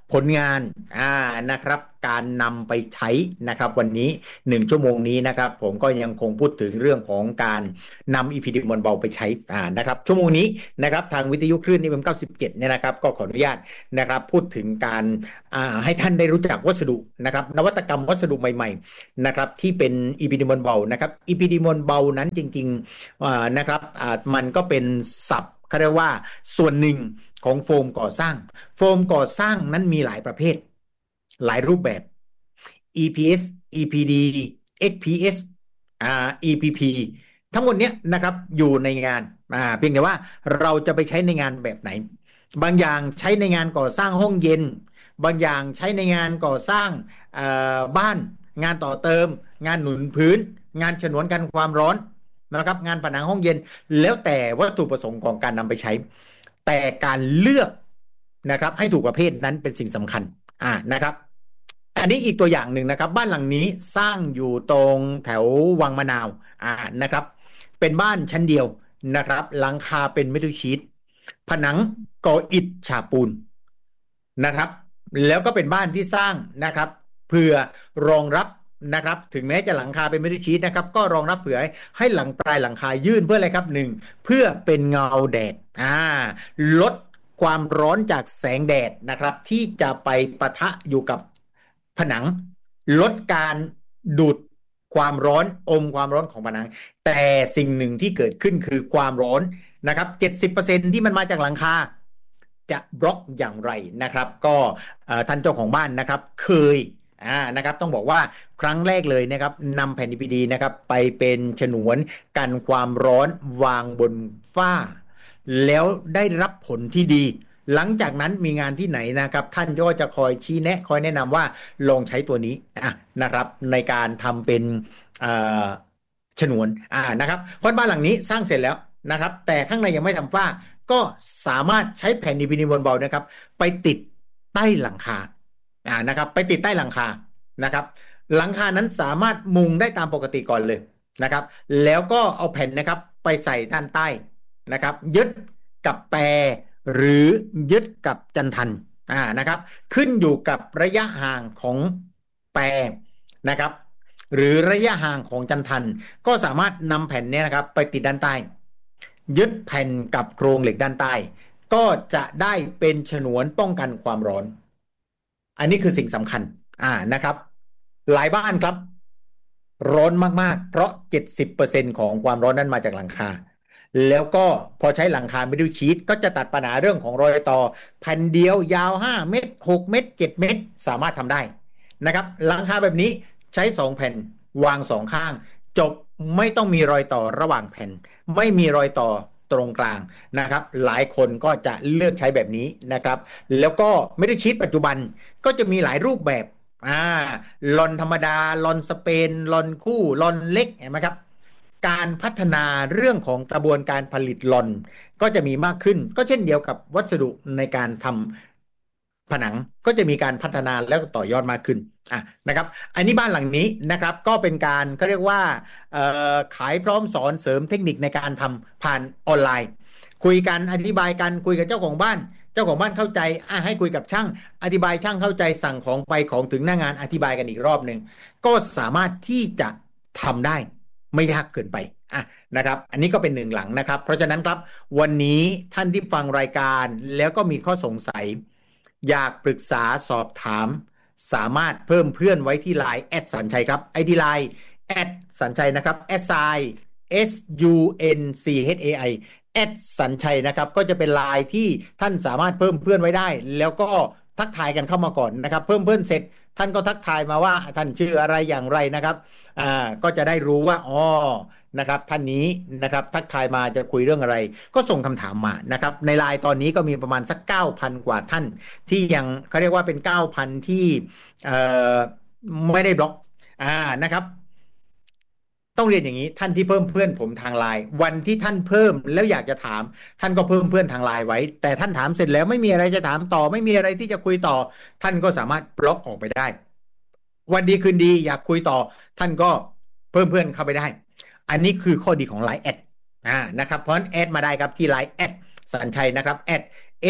ผลงานอ่านะครับการนำไปใช้นะครับวันนี้หนึ่งชั่วโมงนี้นะครับผมก็ยังคงพูดถึงเรื่องของการนำ อี พี ดี มวลเบาไปใช้อ่านะครับชั่วโมงนี้นะครับทางวิทยุคลื่น เอฟ เอ็ม เก้าสิบเจ็ดเนี่ยนะครับก็ขออนุญาตนะครับพูดถึงการอ่าให้ท่านได้รู้จักวัสดุนะครับนวัตกรรมวัสดุใหม่ๆนะครับที่เป็น อี พี ดี มวลเบานะครับ อี พี ดี มวลเบานั้นจริงๆอ่านะครับอ่ามันก็เป็นศัพท์เขาเรียกว่าส่วนหนึ่งของโฟมก่อสร้างโฟมก่อสร้างนั้นมีหลายประเภทหลายรูปแบบ อี พี เอส อี พี ดี เอ็กซ์ พี เอส อ่า อี พี พี ทั้งหมดเนี้ยนะครับอยู่ในงานอ่าเพียงแต่ว่าเราจะไปใช้ในงานแบบไหนบางอย่างใช้ในงานก่อสร้างห้องเย็นบางอย่างใช้ในงานก่อสร้างอ่าบ้านงานต่อเติมงานหนุนพื้นงานฉนวนกันความร้อนนะครับงานผนังห้องเย็นแล้วแต่วัตถุประสงค์ของการนำไปใช้แต่การเลือกนะครับให้ถูกประเภทนั้นเป็นสิ่งสำคัญอ่านะครับอันนี้อีกตัวอย่างหนึ่งนะครับบ้านหลังนี้สร้างอยู่ตรงแถววังมะนาวอ่านะครับเป็นบ้านชั้นเดียวนะครับหลังคาเป็นเมทัลชีทผนังก่ออิฐฉาบปูนนะครับแล้วก็เป็นบ้านที่สร้างนะครับเพื่อรองรับนะครับถึงแม้จะหลังคาเป็นเมทัลชีทนะครับก็รองรับเผื่อให้หลังปลายหลังคายื่นเพื่ออะไรครับหนึ่งเพื่อเป็นเงาแดดอ่าลดความร้อนจากแสงแดดนะครับที่จะไปปะทะอยู่กับผนังลดการดูดความร้อนอมความร้อนของผนังแต่สิ่งหนึ่งที่เกิดขึ้นคือความร้อนนะครับ เจ็ดสิบเปอร์เซ็นต์ ที่มันมาจากหลังคาจะบล็อกอย่างไรนะครับก็ท่านเจ้าของบ้านนะครับเคยอ่านะครับต้องบอกว่าครั้งแรกเลยนะครับนำแผ่น อี พี ดี นะครับไปเป็นฉนวนกันความร้อนวางบนฝ้าแล้วได้รับผลที่ดีหลังจากนั้นมีงานที่ไหนนะครับท่านก็จะคอยชี้แนะคอยแนะนำว่าลองใช้ตัวนี้อ่ะนะครับในการทำเป็นฉนวนอ่านะครับเพราะบ้านหลังนี้สร้างเสร็จแล้วนะครับแต่ข้างในยังไม่ทำฝ้าก็สามารถใช้แผ่น อี พี ดี มวลเบานะครับไปติดใต้หลังคาอ่านะครับไปติดใต้หลังคานะครับหลังคานั้นสามารถมุงได้ตามปกติก่อนเลยนะครับแล้วก็เอาแผ่นนะครับไปใส่ด้านใต้นะครับยึดกับแปรหรือยึดกับจันทันอ่านะครับขึ้นอยู่กับระยะห่างของแปรนะครับหรือระยะห่างของจันทันก็สามารถนำแผ่นนี้นะครับไปติดด้านใต้ยึดแผ่นกับโครงเหล็กด้านใต้ก็จะได้เป็นฉนวนป้องกันความร้อนอันนี้คือสิ่งสำคัญอ่านะครับหลายบ้านครับร้อนมากๆเพราะ เจ็ดสิบเปอร์เซ็นต์ ของความร้อนนั้นมาจากหลังคาแล้วก็พอใช้หลังคาเมทัลชีทก็จะตัดปัญหาเรื่องของรอยต่อแผ่นเดียวยาวห้าเมตรหกเมตรเจ็ดเมตรสามารถทำได้นะครับหลังคาแบบนี้ใช้สองแผ่นวางสองข้างจบไม่ต้องมีรอยต่อระหว่างแผ่นไม่มีรอยต่อตรงกลางนะครับหลายคนก็จะเลือกใช้แบบนี้นะครับแล้วก็เมทัลชีทปัจจุบันก็จะมีหลายรูปแบบอ่าลอนธรรมดาลอนสเปนลอนคู่ลอนเล็กเห็นไหมครับการพัฒนาเรื่องของกระบวนการผลิตลอนก็จะมีมากขึ้นก็เช่นเดียวกับวัสดุในการทำผนังก็จะมีการพัฒนาแล้วต่อยอดมากขึ้นอ่ะนะครับอันนี้บ้านหลังนี้นะครับก็เป็นการเขาเรียกว่าขายพร้อมสอนเสริมเทคนิคในการทำผ่านออนไลน์คุยกันอธิบายกันคุยกับเจ้าของบ้านเจ้าของบ้านเข้าใจอ่ะให้คุยกับช่างอธิบายช่างเข้าใจสั่งของไปของถึงหน้างานอธิบายกันอีกรอบหนึ่งก็สามารถที่จะทำได้ไม่ยากเกินไปอ่ะนะครับอันนี้ก็เป็นหนึ่งหลังนะครับเพราะฉะนั้นครับวันนี้ท่านที่ฟังรายการแล้วก็มีข้อสงสัยอยากปรึกษาสอบถามสามารถเพิ่มเพื่อนไว้ที่ ไลน์ แอดสัญชัยครับ ไอ ดี ไลน์ แอดสัญชัยนะครับ S I S U N C H A I แอดสัญชัยนะครับก็จะเป็นไลน์ที่ท่านสามารถเพิ่มเพื่อนไว้ได้แล้วก็ทักทายกันเข้ามาก่อนนะครับเพิ่มเพื่อนเสร็จท่านก็ทักทายมาว่าท่านชื่ออะไรอย่างไรนะครับอ่าก็จะได้รู้ว่าอ๋อนะครับท่านนี้นะครับทักทายมาจะคุยเรื่องอะไรก็ส่งคำถามมานะครับในไลน์ตอนนี้ก็มีประมาณสัก เก้าพัน กว่าท่านที่ยังเขาเรียกว่าเป็น เก้าพัน ที่เอ่อไม่ได้บล็อกอ่านะครับต้องเรียนอย่างนี้ท่านที่เพิ่มเพื่อนผมทางไลน์วันที่ท่านเพิ่มแล้วอยากจะถามท่านก็เพิ่มเพื่อนทางไลน์ไว้แต่ท่านถามเสร็จแล้วไม่มีอะไรจะถามต่อไม่มีอะไรที่จะคุยต่อท่านก็สามารถบล็อกออกไปได้วันดีคืนดีอยากคุยต่อท่านก็เพิ่มเพื่อนเข้าไปได้อันนี้คือข้อดีของ ไลน์ แอดอ่านะครับเพราะฉะนั้นแอดมาได้ครับที่ ไลน์ แอดสัญชัยนะครับ แอด S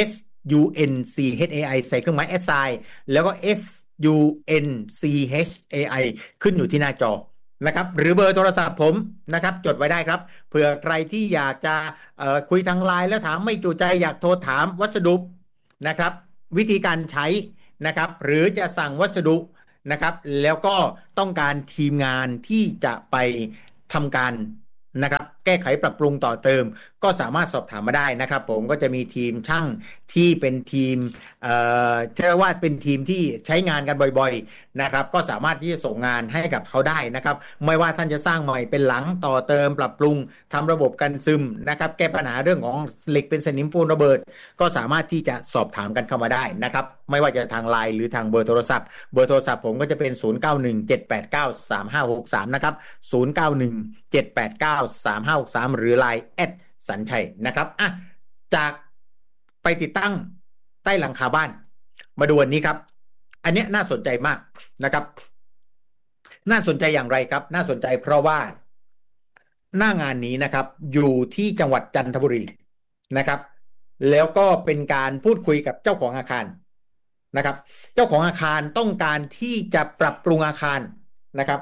U N C H A I ใส่เครื่องหมายแอสไซน์แล้วก็ S U N C H A I ขึ้นอยู่ที่หน้าจอนะครับหรือเบอร์โทรศัพท์ผมนะครับจดไว้ได้ครับเผื่อใครที่อยากจะเอ่อคุยทางไลน์แล้วถามไม่จุใจอยากโทรถามวัสดุนะครับวิธีการใช้นะครับหรือจะสั่งวัสดุนะครับแล้วก็ต้องการทีมงานที่จะไปทำการนะครับแก้ไขปรับปรุงต่อเติมก็สามารถสอบถามมาได้นะครับผมก็จะมีทีมช่างที่เป็นทีมเอ่อเชื่อว่าเป็นทีมที่ใช้งานกันบ่อยๆนะครับก็สามารถที่จะส่งงานให้กับเขาได้นะครับไม่ว่าท่านจะสร้างใหม่เป็นหลังต่อเติมปรับปรุงทำระบบกันซึมนะครับแก้ปัญหาเรื่องของเหล็กเป็นสนิมปูนระเบิดก็สามารถที่จะสอบถามกันเข้ามาได้นะครับไม่ว่าจะทางไลน์หรือทางเบอร์โทรศัพท์เบอร์โทรศัพท์ผมก็จะเป็นศูนย์ เก้า หนึ่ง เจ็ด แปด เก้า สาม ห้า หก สามนะครับศูนย์ เก้า หนึ่ง เจ็ด แปด เก้า สาม ห้า หก สามหรือ ไลน์ แอท สัญชัยนะครับอ่ะจากไปติดตั้งใต้หลังคาบ้านมาดูอันนี้ครับอันนี้น่าสนใจมากนะครับน่าสนใจอย่างไรครับน่าสนใจเพราะว่าหน้างานนี้นะครับอยู่ที่จังหวัดจันทบุรีนะครับแล้วก็เป็นการพูดคุยกับเจ้าของอาคารนะครับเจ้าของอาคารต้องการที่จะปรับปรุงอาคารนะครับ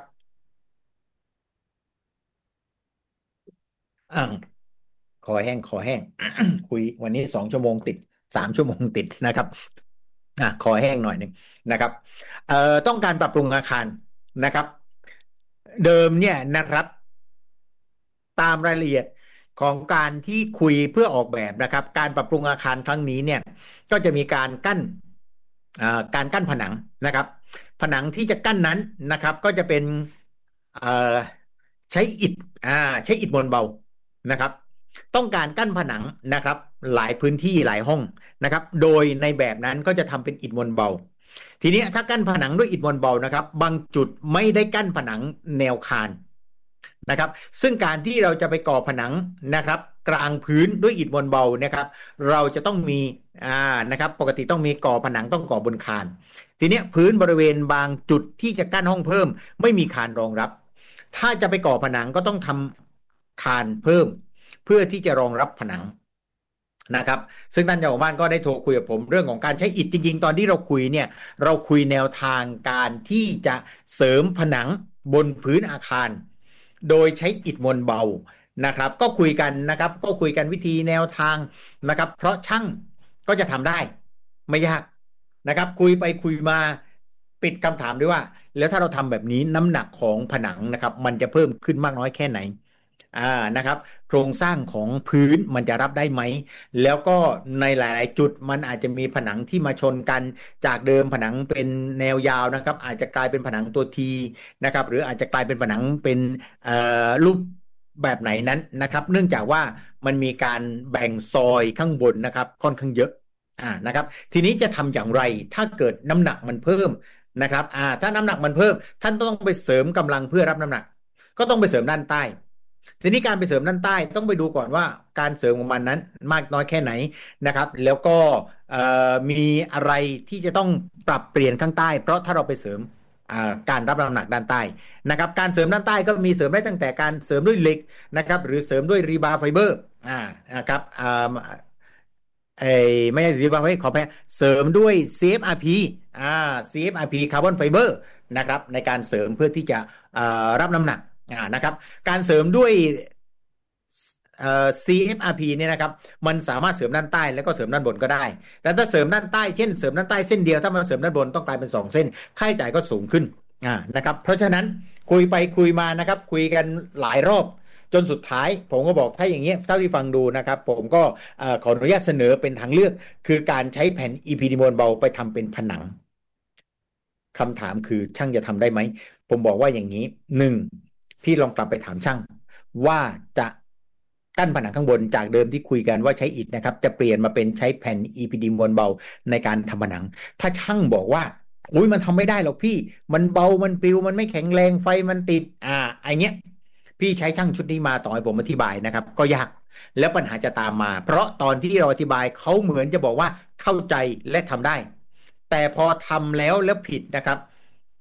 อ่าคอแห้งคอแห้ง คุยวันนี้สองชั่วโมงติดสามชั่วโมงติดนะครับอ่ะคอแห้งหน่อยหนึ่งนะครับเอ่อต้องการปรับปรุงอาคารนะครับเดิมเนี่ยนะครับตามรายละเอียดของการที่คุยเพื่อออกแบบนะครับการปรับปรุงอาคารครั้งนี้เนี่ยก็จะมีการกั้นอ่าการกั้นผนังนะครับผนังที่จะกั้นนั้นนะครับก็จะเป็นเอ่อใช้อิฐอ่าใช้อิฐมวลเบานะครับต้องการกั้นผนังนะครับหลายพื้นที่หลายห้องนะครับโดยในแบบนั้นก็จะทำเป็นอิฐมวลเบาทีนี้ถ้ากั้นผนังด้วยอิฐมวลเบานะครับบางจุดไม่ได้กั้นผนังแนวคานนะครับซึ่งการที่เราจะไปก่อผนังนะครับกลางพื้นด้วยอิฐมวลเบานะครับเราจะต้องมีอ่านะครับปกติต้องมีก่อผนังต้องก่อบนคานทีนี้พื้นบริเวณบางจุดที่จะกั้นห้องเพิ่มไม่มีคานรองรับถ้าจะไปก่อผนังก็ต้องทำคานเพิ่มเพื่อที่จะรองรับผนังนะครับซึ่งท่านเจ้าของบ้านก็ได้โทรคุยกับผมเรื่องของการใช้อิฐจริงๆตอนที่เราคุยเนี่ยเราคุยแนวทางการที่จะเสริมผนังบนพื้นอาคารโดยใช้อิฐมวลเบานะครับก็คุยกันนะครับก็คุยกันวิธีแนวทางนะครับเพราะช่างก็จะทำได้ไม่ยากนะครับคุยไปคุยมาปิดคำถามด้วยว่าแล้วถ้าเราทำแบบนี้น้ำหนักของผนังนะครับมันจะเพิ่มขึ้นมากน้อยแค่ไหนอ่านะครับโครงสร้างของพื้นมันจะรับได้ไหมแล้วก็ในหลายๆจุดมันอาจจะมีผนังที่มาชนกันจากเดิมผนังเป็นแนวยาวนะครับอาจจะกลายเป็นผนังตัวทีนะครับหรืออาจจะกลายเป็นผนังเป็นเอ่อรูปแบบไหนนั้นนะครับเนื่องจากว่ามันมีการแบ่งซอยข้างบนนะครับค่อนข้างเยอะอ่านะครับทีนี้จะทำอย่างไรถ้าเกิดน้ำหนักมันเพิ่มนะครับอ่าถ้าน้ำหนักมันเพิ่มท่านต้องไปเสริมกำลังเพื่อรับน้ำหนักก็ต้องไปเสริมด้านใต้ทีนี้การไปเสริมด้านใต้ต้องไปดูก่อนว่าการเสริมของมันนั้นมากน้อยแค่ไหนนะครับแล้วก็มีอะไรที่จะต้องปรับเปลี่ยนข้างใต้เพราะถ้าเราไปเสริมการรับน้ำหนักด้านใต้นะครับการเสริมด้านใต้ก็มีเสริมได้ตั้งแต่การเสริมด้วยเหล็กนะครับหรือเสริมด้วยรีบาร์ไฟเบอร์อ่านะครับอ่าไอ้ไม่ใช่รีบาร์ไฟขอแพ้เสริมด้วย ซี เอฟ อาร์ พี อ่า ซี เอฟ อาร์ พี คาร์บอนไฟเบอร์นะครับในการเสริมเพื่อที่จะรับน้ำหนักอ่านะครับการเสริมด้วยเอ่อ ซี เอฟ อาร์ พี เนี่ยนะครับมันสามารถเสริมด้านใต้แล้วก็เสริมด้านบนก็ได้แต่ถ้าเสริมด้านใต้เช่นเสริมด้านใต้เส้นเดียวถ้ามันเสริมด้านบนต้องกลายเป็นสองเส้นค่าใช้จ่ายก็สูงขึ้นอ่านะครับเพราะฉะนั้นคุยไปคุยมานะครับคุยกันหลายรอบจนสุดท้ายผมก็บอกถ้าอย่างเงี้ยเท่าที่ฟังดูนะครับผมก็ขออนุญาตเสนอเป็นทางเลือกคือการใช้แผ่น อี พี ดี มวลเบาไปทำเป็นผนังคำถามคือช่างจะทำได้ไหมผมบอกว่าอย่างนี้หนึ่งพี่ลองกลับไปถามช่างว่าจะกั้นผนังข้างบนจากเดิมที่คุยกันว่าใช้อิฐนะครับจะเปลี่ยนมาเป็นใช้แผ่น อี พี ดี มวลเบาในการทำผนังถ้าช่างบอกว่าอุ้ยมันทำไม่ได้หรอกพี่มันเบามันปลิวมันไม่แข็งแรงไฟมันติดอ่าไอเงี้ยพี่ใช้ช่างชุดนี้มาต่อให้ผมอธิบายนะครับก็ยากแล้วปัญหาจะตามมาเพราะตอนที่เราอธิบายเขาเหมือนจะบอกว่าเข้าใจและทำได้แต่พอทำแล้วแล้วผิดนะครับ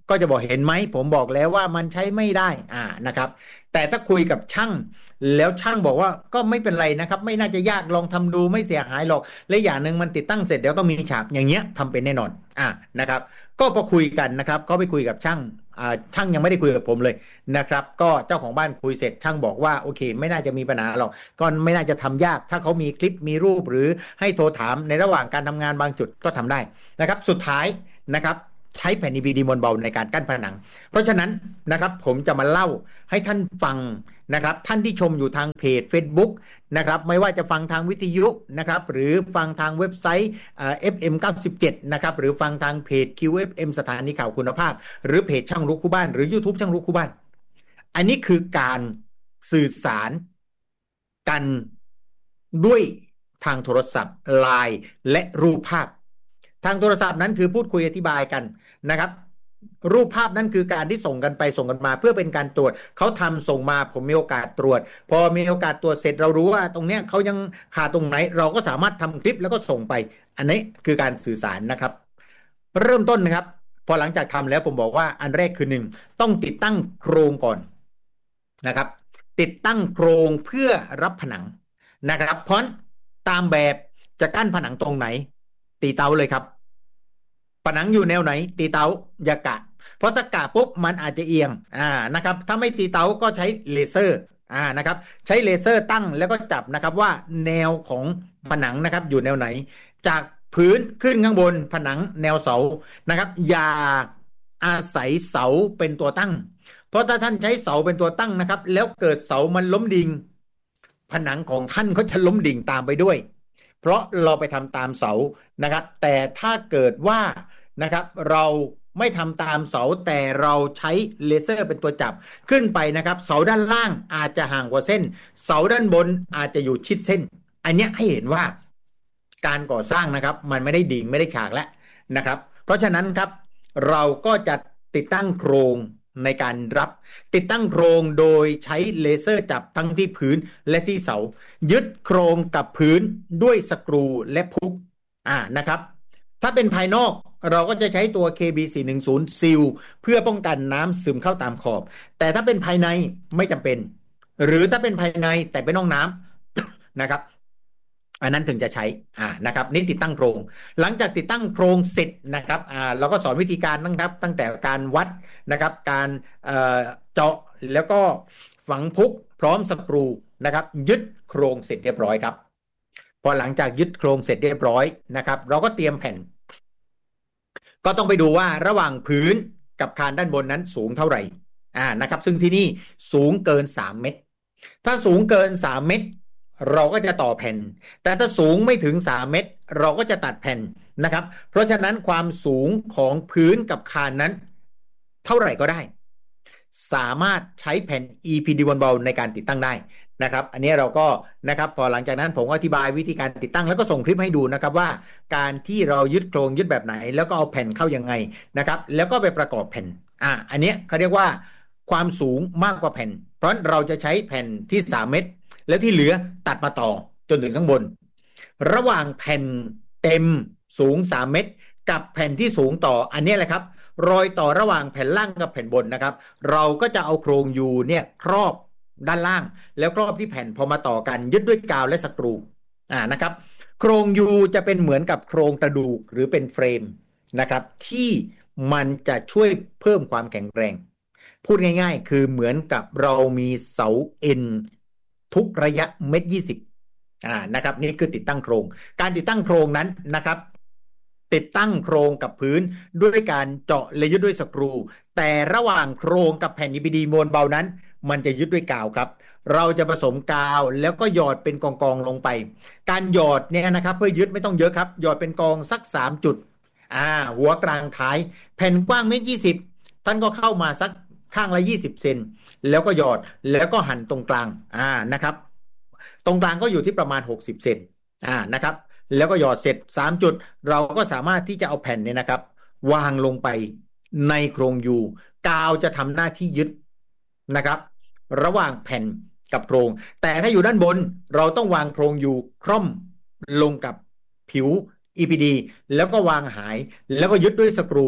ก็จะบอกเห็นไหมผมบอกแล้วว่ามันใช้ไม่ได้อ่านะครับแต่ถ้าคุยกับช่างแล้วช่างบอกว่าก็ไม่เป็นไรนะครับไม่น่าจะยากลองทำดูไม่เสียหายหรอกและอย่างหนึ่งมันติดตั้งเสร็จเดี๋ยวต้องมีฉากอย่างเงี้ยทำเป็นแน่นอนอ่านะครับก็พอคุยกันนะครับก็ไปคุยกับช่างอ่าช่างยังไม่ได้คุยกับผมเลยนะครับก็เจ้าของบ้านคุยเสร็จช่างบอกว่าโอเคไม่น่าจะมีปัญหาหรอกก็ไม่น่าจะทำยากถ้าเขามีคลิปมีรูปหรือให้โทรถามในระหว่างการทำงานบางจุดก็ทำได้นะครับสุดท้ายนะครับใช้แผ่น อี พี ดี มวลเบาในการกั้นผนังเพราะฉะนั้นนะครับผมจะมาเล่าให้ท่านฟังนะครับท่านที่ชมอยู่ทางเพจ Facebook นะครับไม่ว่าจะฟังทางวิทยุนะครับหรือฟังทางเว็บไซต์ เอฟ เอ็ม เก้าสิบเจ็ดนะครับหรือฟังทางเพจ คิว เอฟ เอ็ม สถานีข่าวคุณภาพหรือเพจช่างรู้คู่บ้านหรือ YouTube ช่างรู้คู่บ้านอันนี้คือการสื่อสารกันด้วยทางโทรศัพท์ ไลน์ และรูปภาพทางโทรศัพท์นั้นคือพูดคุยอธิบายกันนะครับรูปภาพนั้นคือการที่ส่งกันไปส่งกันมาเพื่อเป็นการตรวจเขาทำส่งมาผมมีโอกาสตรวจพอมีโอกาสตรวจเสร็จเรารู้ว่าตรงเนี้ยเขายังขาดตรงไหนเราก็สามารถทำคลิปแล้วก็ส่งไปอันนี้คือการสื่อสารนะครับเริ่มต้นนะครับพอหลังจากทำแล้วผมบอกว่าอันแรกคือหนึ่งต้องติดตั้งโครงก่อนนะครับติดตั้งโครงเพื่อรับผนังนะครับเพราะตามแบบจะกั้นผนังตรงไหนตีเตาเลยครับผนังอยู่แนวไหนตีเตาอย่ากะเพราะถ้ากะปุ๊บมันอาจจะเอียงอ่านะครับถ้าไม่ตีเตาก็ใช้เลเซอร์อ่านะครับใช้เลเซอร์ตั้งแล้วก็จับนะครับว่าแนวของผนังนะครับอยู่แนวไหนจากพื้นขึ้นข้างบนผนังแนวเสานะครับอย่าอาศัยเสาเป็นตัวตั้งเพราะถ้าท่านใช้เสาเป็นตัวตั้งนะครับแล้วเกิดเสามันล้มดิ่งผนังของท่านก็จะล้มดิ่งตามไปด้วยเพราะเราไปทำตามเสานะครับแต่ถ้าเกิดว่านะครับเราไม่ทำตามเสาแต่เราใช้เลเซอร์เป็นตัวจับขึ้นไปนะครับเสาด้านล่างอาจจะห่างกว่าเส้นเสาด้านบนอาจจะอยู่ชิดเส้นอันนี้ให้เห็นว่าการก่อสร้างนะครับมันไม่ได้ดิ่งไม่ได้ฉากแล้วนะครับเพราะฉะนั้นครับเราก็จะติดตั้งโครงในการรับติดตั้งโครงโดยใช้เลเซอร์จับทั้งที่พื้นและที่เสายึดโครงกับพื้นด้วยสกรูและพุกอ่านะครับถ้าเป็นภายนอกเราก็จะใช้ตัว เค บี สี่หนึ่งศูนย์ ซีลเพื่อป้องกันน้ำซึมเข้าตามขอบแต่ถ้าเป็นภายในไม่จำเป็นหรือถ้าเป็นภายในแต่เป็นห้องน้ำนะครับอันนั้นถึงจะใช้อ่านะครับนี่ติดตั้งโครงหลังจากติดตั้งโครงเสร็จนะครับอ่าเราก็สอนวิธีการนะครับตั้งแต่การวัดนะครับการเอ่อเจาะแล้วก็ฝังพุกพร้อมสกรูนะครับยึดโครงเสร็จเรียบร้อยครับพอหลังจากยึดโครงเสร็จเรียบร้อยนะครับเราก็เตรียมแผ่นก็ต้องไปดูว่าระหว่างพื้นกับคานด้านบนนั้นสูงเท่าไหร่อ่านะครับซึ่งที่นี่สูงเกินสามเมตรถ้าสูงเกินสามเมตรเราก็จะต่อแผ่นแต่ถ้าสูงไม่ถึงสามเมตรเราก็จะตัดแผ่นนะครับเพราะฉะนั้นความสูงของพื้นกับคานนั้นเท่าไหร่ก็ได้สามารถใช้แผ่น อี พี ดี มวลเบาในการติดตั้งได้นะครับอันนี้เราก็นะครับพอหลังจากนั้นผมก็อธิบายวิธีการติดตั้งแล้วก็ส่งคลิปให้ดูนะครับว่าการที่เรายึดโครงยึดแบบไหนแล้วก็เอาแผ่นเข้ายังไงนะครับแล้วก็ไปประกอบแผ่นอ่าอันนี้เขาเรียกว่าความสูงมากกว่าแผ่นเพราะเราจะใช้แผ่นที่สามเมตรแล้วที่เหลือตัดมาต่อจนถึงข้างบนระหว่างแผ่นเต็มสูงสามเมตรกับแผ่นที่สูงต่ออันนี้แหละครับรอยต่อระหว่างแผ่นล่างกับแผ่นบนนะครับเราก็จะเอาโครงยูเนี่ยครอบด้านล่างแล้วครอบที่แผ่นพอมาต่อกันยึดด้วยกาวและสกรูอ่านะครับโครงยูจะเป็นเหมือนกับโครงกระดูกหรือเป็นเฟรมนะครับที่มันจะช่วยเพิ่มความแข็งแรงพูดง่ายๆคือเหมือนกับเรามีเสาเอ็นทุกระยะเมตรยี่สิบอ่านะครับนี่คือติดตั้งโครงการติดตั้งโครงนั้นนะครับติดตั้งโครงกับพื้นด้วยการเจาะและยึดด้วยสกรูแต่ระหว่างโครงกับแผ่น อี พี ดี มวลเบานั้นมันจะยึดด้วยกาวครับเราจะผสมกาวแล้วก็หยอดเป็นกองๆลงไปการหยอดเนี่ยนะครับเพื่อยึดไม่ต้องเยอะครับหยอดเป็นกองสักสามจุดอ่าหัวกลางท้ายแผ่นกว้างเมตรยี่สิบท่านก็เข้ามาสักข้างละยี่สิบเซนแล้วก็หยอดแล้วก็หั่นตรงกลางอ่านะครับตรงกลางก็อยู่ที่ประมาณหกสิบเซนอ่านะครับแล้วก็หยอดเสร็จสามจุดเราก็สามารถที่จะเอาแผ่นเนี่ยนะครับวางลงไปในโครงยูกาวจะทำหน้าที่ยึดนะครับระหว่างแผ่นกับโครงแต่ถ้าอยู่ด้านบนเราต้องวางโครงยูคล่อมลงกับผิว อี พี ดี แล้วก็วางหายแล้วก็ยึดด้วยสกรู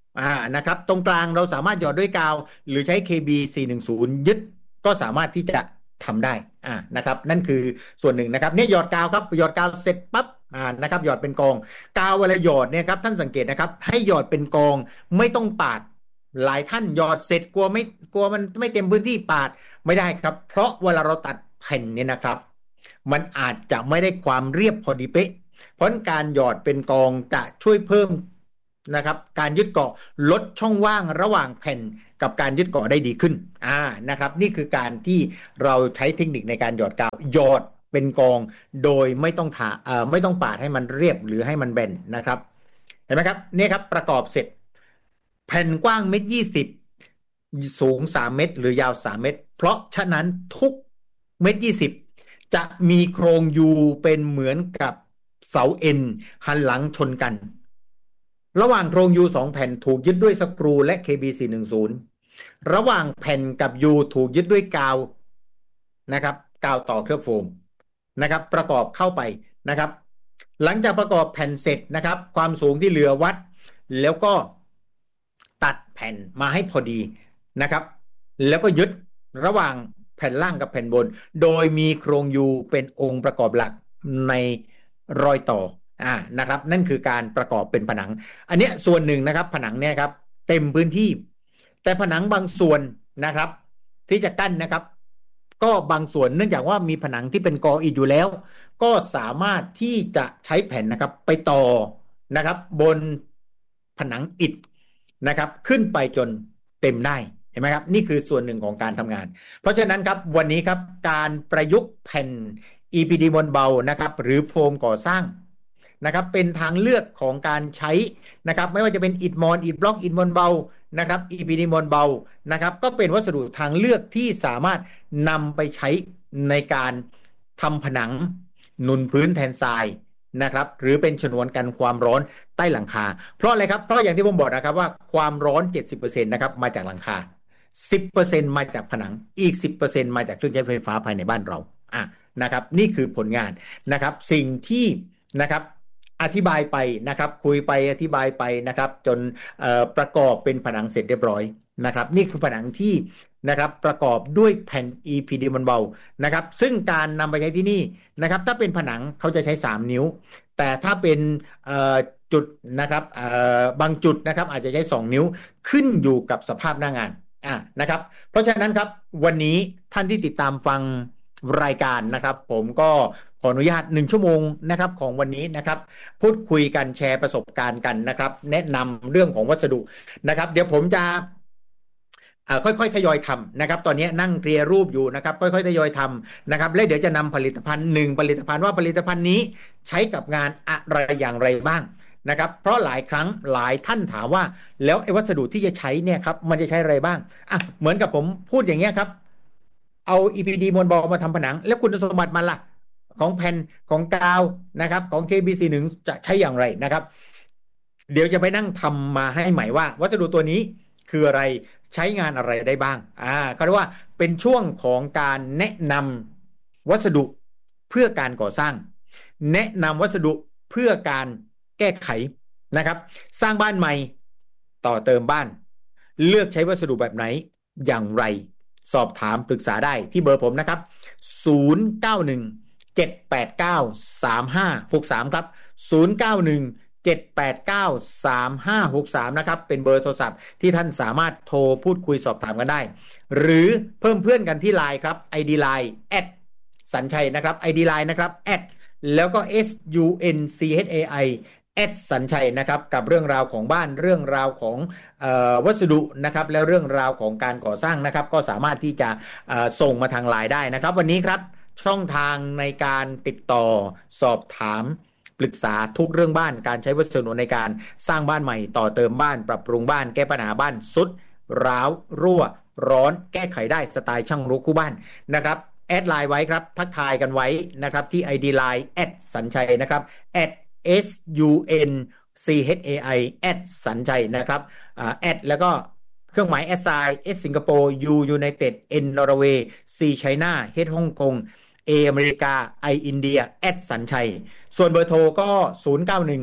อ่านะครับตรงกลางเราสามารถหยอดด้วยกาวหรือใช้ เค บี สี่หนึ่งศูนย์ ยึดก็สามารถที่จะทำได้อ่านะครับนั่นคือส่วนหนึ่งนะครับเนี่ยหยอดกาวครับหยอดกาวเสร็จปั๊บอ่านะครับหยอดเป็นกองกาวเวลาหยอดเนี่ยครับท่านสังเกตนะครับให้หยอดเป็นกองไม่ต้องปาดหลายท่านหยอดเสร็จกลัวไม่กลัวมันไม่เต็มพื้นที่ปาดไม่ได้ครับเพราะเวลาเราตัดแผ่นเนี่ยนะครับมันอาจจะไม่ได้ความเรียบพอดีเป๊ะเพราะการหยอดเป็นกองจะช่วยเพิ่มนะครับการยึดเกาะลดช่องว่างระหว่างแผ่นกับการยึดเกาะได้ดีขึ้นอ่านะครับนี่คือการที่เราใช้เทคนิคในการหยอดกาวหยอดเป็นกองโดยไม่ต้องถาเอ่อไม่ต้องปาดให้มันเรียบหรือให้มันแบนนะครับเห็นไหมครับนี่ครับประกอบเสร็จแผ่นกว้างเมตรยี่สิบสูงสามเมตรหรือยาวสามเมตรเพราะฉะนั้นทุกเมตรยี่สิบจะมีโครงยูเป็นเหมือนกับเสาเอ็นหันหลังชนกันระหว่างโครงยูสองแผ่นถูกยึดด้วยสกรูและ เค บี สี่หนึ่งศูนย์ ระหว่างแผ่นกับยูถูกยึดด้วยกาวนะครับกาวต่อเคลือบโฟมนะครับประกอบเข้าไปนะครับหลังจากประกอบแผ่นเสร็จนะครับความสูงที่เหลือวัดแล้วก็ตัดแผ่นมาให้พอดีนะครับแล้วก็ยึดระหว่างแผ่นล่างกับแผ่นบนโดยมีโครงยูเป็นองค์ประกอบหลักในรอยต่ออ่านะครับนั่นคือการประกอบเป็นผนังอันนี้ส่วนหนึ่งนะครับผนังเนี่ยครับเต็มพื้นที่แต่ผนังบางส่วนนะครับที่จะกั้นนะครับก็บางส่วนเนื่องจากว่ามีผนังที่เป็นกออิฐอยู่แล้วก็สามารถที่จะใช้แผ่นนะครับไปต่อนะครับบนผนังอิฐนะครับขึ้นไปจนเต็มได้เห็นไหมครับนี่คือส่วนหนึ่งของการทำงานเพราะฉะนั้นครับวันนี้ครับการประยุกต์แผ่น อี พี ดี มวลเบานะครับหรือโฟมก่อสร้างนะครับเป็นทางเลือกของการใช้นะครับไม่ว่าจะเป็นอิฐมอนอิฐบล็อกอิฐมวลเบานะครับ อี พี ดี มวลเบานะครับก็เป็นวัสดุทางเลือกที่สามารถนำไปใช้ในการทำผนังหนุนพื้นแทนทรายนะครับหรือเป็นฉนวนกันความร้อนใต้หลังคาเพราะอะไรครับเพราะอย่างที่ผมบอกนะครับว่าความร้อน เจ็ดสิบเปอร์เซ็นต์ นะครับมาจากหลังคา สิบเปอร์เซ็นต์ มาจากผนังอีก สิบเปอร์เซ็นต์ มาจากเครื่องใช้ไฟฟ้าภายในบ้านเราอ่ะนะครับนี่คือผลงานนะครับสิ่งที่นะครับอธิบายไปนะครับคุยไปอธิบายไปนะครับจนประกอบเป็นผนังเสร็จเรียบร้อยนะครับนี่คือผนังที่นะครับประกอบด้วยแผ่น อี พี ดี มวลเบานะครับซึ่งการนำไปใช้ที่นี่นะครับถ้าเป็นผนังเขาจะใช้สามนิ้วแต่ถ้าเป็นจุดนะครับบางจุดนะครับอาจจะใช้สองนิ้วขึ้นอยู่กับสภาพหน้างานอ่ะนะครับเพราะฉะนั้นครับวันนี้ท่านที่ติดตามฟังรายการนะครับผมก็ขออนุญาตหนึ่งชั่วโมงนะครับของวันนี้นะครับพูดคุยกันแชร์ประสบการณ์กันนะครับแนะนำเรื่องของวัสดุนะครับเดี๋ยวผมจะค่อยๆทยอยทำนะครับตอนนี้นั่งเคลียร์รูปอยู่นะครับค่อยๆทยอยทำนะครับและเดี๋ยวจะนำผลิตภัณฑ์หนึ่งผลิตภัณฑ์ว่าผลิตภัณฑ์นี้ใช้กับงานอะไรอย่างไรบ้างนะครับเพราะหลายครั้งหลายท่านถามว่าแล้วไอ้วัสดุที่จะใช้เนี่ยครับมันจะใช้อะไรบ้างอ่ะเหมือนกับผมพูดอย่างเงี้ยครับเอา อี พี ดี มวลเบามาทำผนังแล้วคุณสมบัติมันล่ะของแผ่นของกาวนะครับของ เค บี สี่สิบเอ็ด จะใช้อย่างไรนะครับเดี๋ยวจะไปนั่งทำมาให้ใหม่ว่าวัสดุตัวนี้คืออะไรใช้งานอะไรได้บ้างอ่าก็เรียกว่าเป็นช่วงของการแนะนำวัสดุเพื่อการก่อสร้างแนะนำวัสดุเพื่อการแก้ไขนะครับสร้างบ้านใหม่ต่อเติมบ้านเลือกใช้วัสดุแบบไหนอย่างไรสอบถามปรึกษาได้ที่เบอร์ผมนะครับศูนย์ เก้า หนึ่ง เจ็ด แปด เก้า สาม ห้า หก สามครับศูนย์ เก้า หนึ่ง เจ็ด แปด เก้า สาม ห้า หก สามนะครับเป็นเบอร์โทรศัพท์ที่ท่านสามารถโทรพูดคุยสอบถามกันได้หรือเพิ่มเพื่อนกันที่ ไลน์ ครับ ไอ ดี ไลน์ แอท สัญชัยนะครับ ไอ ดี ไลน์ นะครับ แอท แล้วก็ เอส ยู เอ็น ซี เอช เอ ไอ แอท สัญชัยนะครับกับเรื่องราวของบ้านเรื่องราวของเอ่อวัสดุนะครับแล้วเรื่องราวของการก่อสร้างนะครับก็สามารถที่จะเอ่อส่งมาทาง ไลน์ ได้นะครับวันนี้ครับช่องทางในการติดต่อสอบถามปรึกษาทุกเรื่องบ้านการใช้วัสดุในการสร้างบ้านใหม่ต่อเติมบ้านปรับปรุงบ้านแก้ปัญหาบ้านสุดร้าวรั่วร้อนแก้ไขได้สไตล์ช่างรู้คู่บ้านนะครับแอดไลน์ไว้ครับทักทายกันไว้นะครับที่ ไอ ดี ไลน์ แอท สัญชัยนะครับแอท เอส ยู เอ็น ซี เอช เอ ไอ แอท สัญชัยนะครับแอดแล้วก็เครื่องหมาย S I S สิงคโปร์ U United N นอร์เวย์ C ไชน่า H ฮ่องกง A อเมริกา I อินเดีย แอท สัญชัยส่วนเบอร์โทรก็ศูนย์ เก้า หนึ่ง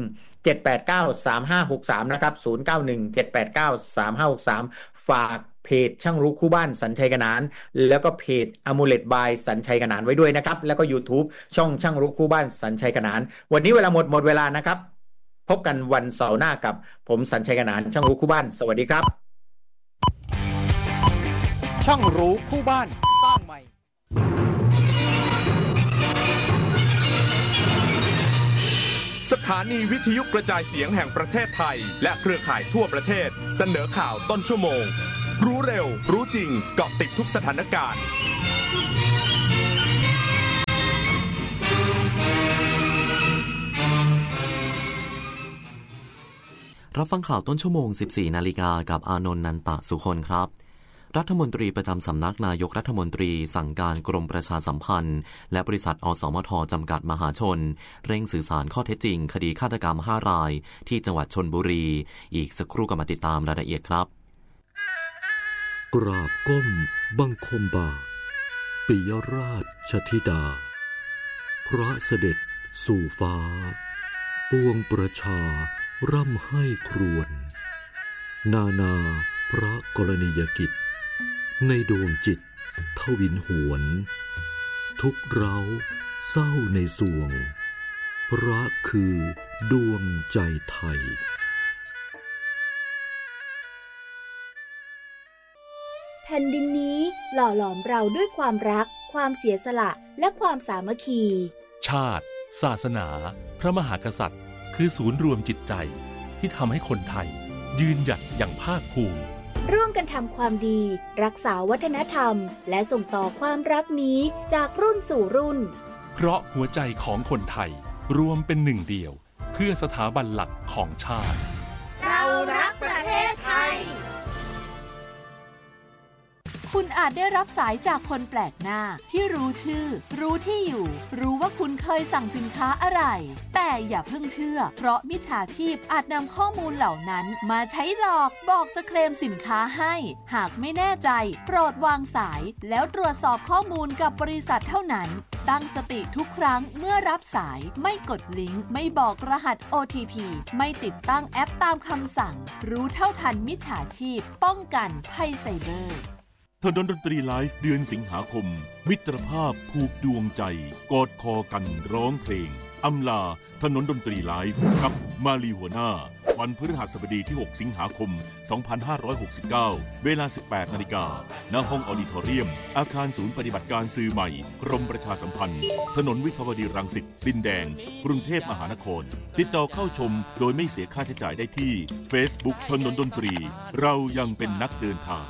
เจ็ดแปดเก้า สามห้าหกสามนะครับศูนย์ เก้า หนึ่ง เจ็ดแปดเก้า สามห้าหกสามฝากเพจช่างรู้คู่บ้านสัญชัยขนานแล้วก็เพจ Amulet by สัญชัยขนานไว้ด้วยนะครับแล้วก็ YouTube ช่องช่างรู้คู่บ้านสัญชัยขนานวันนี้เวลาหมดหมดเวลานะครับพบกันวันเสาร์หน้ากับผมสัญชัยขนานช่างรู้คู่บ้านสวัสดีครับช่างรู้คู่บ้านสร้างใหม่สถานีวิทยุกระจายเสียงแห่งประเทศไทยและเครือข่ายทั่วประเทศเสนอข่าวต้นชั่วโมงรู้เร็วรู้จริงเกาะติดทุกสถานการณ์รับฟังข่าวต้นชั่วโมง สิบสี่ นาฬิกากับอานนท์ นันตะสุคนครับรัฐมนตรีประจำสำนักนายกรัฐมนตรีสั่งการกรมประชาสัมพันธ์และบริษัทอสมทจำกัดมหาชนเร่งสื่อสารข้อเท็จจริงคดีฆาตกรรมห้ารายที่จังหวัดชลบุรีอีกสักครู่ก็มาติดตามรายละเอียดครับกราบก้มบังคมบาทปิยราชธิดาพระเสด็จสู่ฟ้าปวงประชาร่ำให้ครวญนานาพระกรณียกิจในดวงจิตทวินหวนทุกเร้าเศร้าในสวงพระคือดวงใจไทยแผ่นดินนี้หล่อหลอมเราด้วยความรักความเสียสละและความสามัคคีชาติศาสนาพระมหากษัตริย์คือศูนย์รวมจิตใจที่ทำให้คนไทยยืนหยัดอย่างภาคภูมิร่วมกันทำความดีรักษาวัฒนธรรมและส่งต่อความรักนี้จากรุ่นสู่รุ่นเพราะหัวใจของคนไทยรวมเป็นหนึ่งเดียวเพื่อสถาบันหลักของชาติเรารักประเทศไทยคุณอาจได้รับสายจากคนแปลกหน้าที่รู้ชื่อรู้ที่อยู่รู้ว่าคุณเคยสั่งสินค้าอะไรแต่อย่าเพิ่งเชื่อเพราะมิจฉาชีพอาจนำข้อมูลเหล่านั้นมาใช้หลอกบอกจะเคลมสินค้าให้หากไม่แน่ใจโปรดวางสายแล้วตรวจสอบข้อมูลกับบริษัทเท่านั้นตั้งสติทุกครั้งเมื่อรับสายไม่กดลิงก์ไม่บอกรหัส โอ ที พี ไม่ติดตั้งแอปตามคำสั่งรู้เท่าทันมิจฉาชีพป้องกันภัยไซเบอร์ถนนดนตรีไลฟ์เดือนสิงหาคมมิตรภาพผูกดวงใจกอดคอกันร้องเพลงอำลาถนนดนตรีไลฟ์กับมาลีหัวหน้าวันพฤหัสบดีที่หกสิงหาคมสองพันห้าร้อยหกสิบเก้าเวลา สิบแปดนาฬิกา ณ ห้องออดิทอเรียมอาคารศูนย์ปฏิบัติการสื่อใหม่กรมประชาสัมพันธ์ถนนวิภาวดีรังสิตดินแดงกรุงเทพมหานครติดต่อเข้าชมโดยไม่เสียค่าใช้จ่ายได้ที่ Facebook ถนนดนตรีเรายังเป็นนักเดินทาง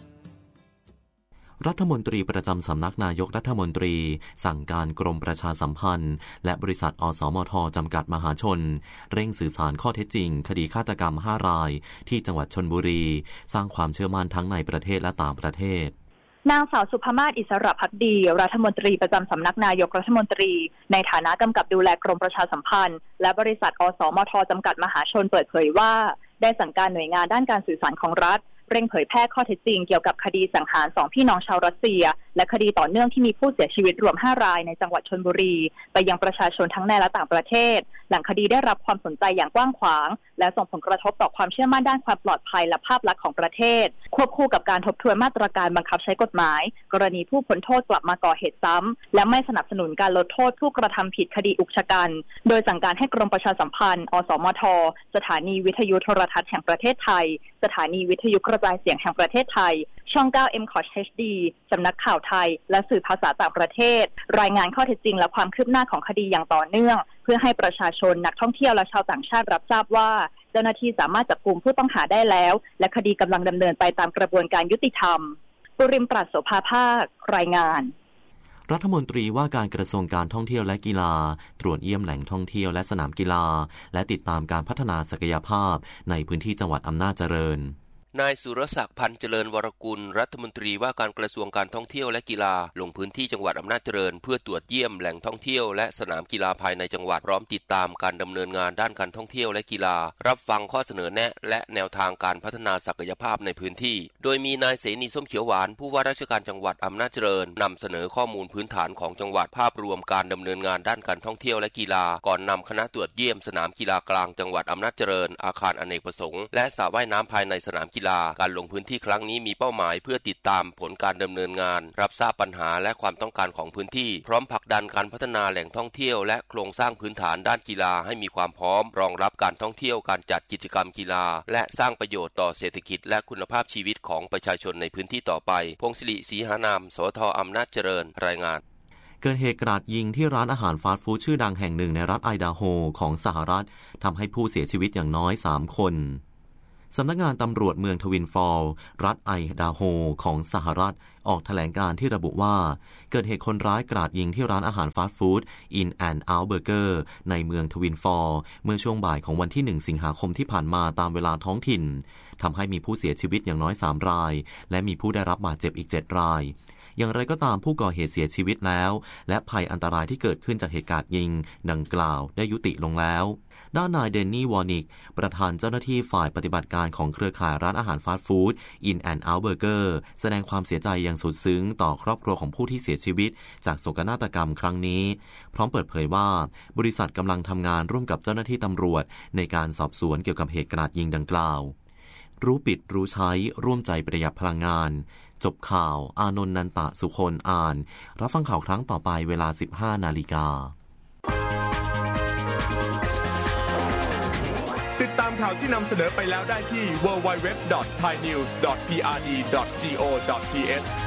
รัฐมนตรีประจำสำนักนายกรัฐมนตรีสั่งการกรมประชาสัมพันธ์และบริษัทอสมทจำกัดมหาชนเร่งสื่อสารข้อเท็จจริงคดีฆาตกรรมห้ารายที่จังหวัดชลบุรีสร้างความเชื่อมั่นทั้งในประเทศและต่างประเทศนางสาวสุภมาศ อิสระภักดีรัฐมนตรีประจำสำนักนายกรัฐมนตรีในฐานะกำกับดูแลกรมประชาสัมพันธ์และบริษัทอสมทจำกัดมหาชนเปิดเผยว่าได้สั่งการหน่วยงานด้านการสื่อสารของรัฐเร่งเผยแพร่ข้อเท็จจริงเกี่ยวกับคดีสังหารสองพี่น้องชาวรัสเซียและคดีต่อเนื่องที่มีผู้เสียชีวิตรวมห้ารายในจังหวัดชลบุรีไปยังประชาชนทั้งในและต่างประเทศหลังคดีได้รับความสนใจอย่างกว้างขวางและส่งผลกระทบต่อความเชื่อมั่นด้านความปลอดภัยและภาพลักษณ์ของประเทศควบคู่กับการทบทวนมาตรการบังคับใช้กฎหมายกรณีผู้พ้นโทษกลับมาก่อเหตุซ้ำและไม่สนับสนุนการลดโทษผู้กระทำผิดคดีอุกชะกันโดยสั่งการให้กรมประชาสัมพันธ์อสมทสถานีวิทยุโทรทัศน์แห่งประเทศไทยสถานีวิทยุกระจายเสียงแห่งประเทศไทยช่อง เก้า เอ็ม คอท เอช ดี สำนักข่าวไทยและสื่อภาษาต่างประเทศรายงานข้อเท็จจริงและความคืบหน้าของคดีอย่างต่อเนื่องเพื่อให้ประชาชนนักท่องเที่ยวและชาวต่างชาติรับทราบว่าเจ้าหน้าที่สามารถจับกุมผู้ต้องหาได้แล้วและคดีกำลังดำเนินไปตามกระบวนการยุติธรรมปุริมปราศโสภาภาครายงานรัฐมนตรีว่าการกระทรวงการท่องเที่ยวและกีฬาตรวจเยี่ยมแหล่งท่องเที่ยวและสนามกีฬาและติดตามการพัฒนาศักยภาพในพื้นที่จังหวัดอำนาจเจริญนายสุรศักดิ์พันธ์เจริญวรกุลรัฐมนตรีว่าการกระทรวงการท่องเที่ยวและกีฬาลงพื้นที่จังหวัดอำนาจเจริญเพื่อตรวจเยี่ยมแหล่งท่องเที่ยวและสนามกีฬาภายในจังหวัดพร้อมติดตามการดำเนินงานด้านการท่องเที่ยวและกีฬารับฟังข้อเสนอแนะและแนวทางการพัฒนาศักยภาพในพื้นที่โดยมีนายเสนีส้มเขียวหวานผู้ว่าราชการจังหวัดอำนาจเจริญนำเสนอข้อมูลพื้นฐานของจังหวัดภาพรวมการดำเนินงานด้านการท่องเที่ยวและกีฬาก่อนนำคณะตรวจเยี่ยมสนามกีฬากลางจังหวัดอำนาจเจริญอาคารอเนกประสงค์และสระว่ายน้ำภายในสนามกีฬาการลงพื้นที่ครั้งนี้มีเป้าหมายเพื่อติดตามผลการดำเนินงานรับทราบปัญหาและความต้องการของพื้นที่พร้อมผลักดันการพัฒนาแหล่งท่องเที่ยวและโครงสร้างพื้นฐานด้านกีฬาให้มีความพร้อมรองรับการท่องเที่ยวการจัดกิจกรรมกีฬาและสร้างประโยชน์ต่อเศรษฐกิจและคุณภาพชีวิตของประชาชนในพื้นที่ต่อไปพงศิริศรีหานามสวทอำนาจเจริญรายงานเกิดเหตุกราดยิงที่ร้านอาหารฟาสต์ฟู้ดชื่อดังแห่งหนึ่งในรัฐไอดาโฮของสหรัฐทำให้ผู้เสียชีวิตอย่างน้อยสามคนสำนักงานตำรวจเมืองทวินฟอลล์รัฐไอดาโฮของสหรัฐออกแถลงการที่ระบุว่าเกิดเหตุคนร้ายกราดยิงที่ร้านอาหารฟาสต์ฟู้ด In and Out Burger ในเมืองทวินฟอลล์เมื่อช่วงบ่ายของวันที่หนึ่งสิงหาคมที่ผ่านมาตามเวลาท้องถิ่นทำให้มีผู้เสียชีวิตอย่างน้อยสามรายและมีผู้ได้รับบาดเจ็บอีกเจ็ดรายอย่างไรก็ตามผู้ก่อเหตุเสียชีวิตแล้วและภัยอันตรายที่เกิดขึ้นจากเหตุการณ์ยิงดังกล่าวได้ยุติลงแล้วด้านนายเดนนี่วอร์นิกประธานเจ้าหน้าที่ฝ่ายปฏิบัติการของเครือข่ายร้านอาหารฟาสต์ฟู้ด In and Out Burger แสดงความเสียใจอย่างสุดซึ้งต่อครอบครัวของผู้ที่เสียชีวิตจากโศกนาฏกรรมครั้งนี้พร้อมเปิดเผยว่าบริษัทกำลังทำงานร่วมกับเจ้าหน้าที่ตำรวจในการสอบสวนเกี่ยวกับเหตุกราดยิงดังกล่าวรู้ปิดรู้ใช้ร่วมใจประหยัดพลังงานจบข่าวอานนท์นันตะสุคนอ่านรับฟังข่าวครั้งต่อไปเวลา สิบห้านาฬิกาติดตามข่าวที่นำเสนอไปแล้วได้ที่ ดับเบิลยู ดับเบิลยู ดับเบิลยู ดอท ไทยนิวส์ ดอท พี อาร์ ดี ดอท จี โอ ดอท ที เอช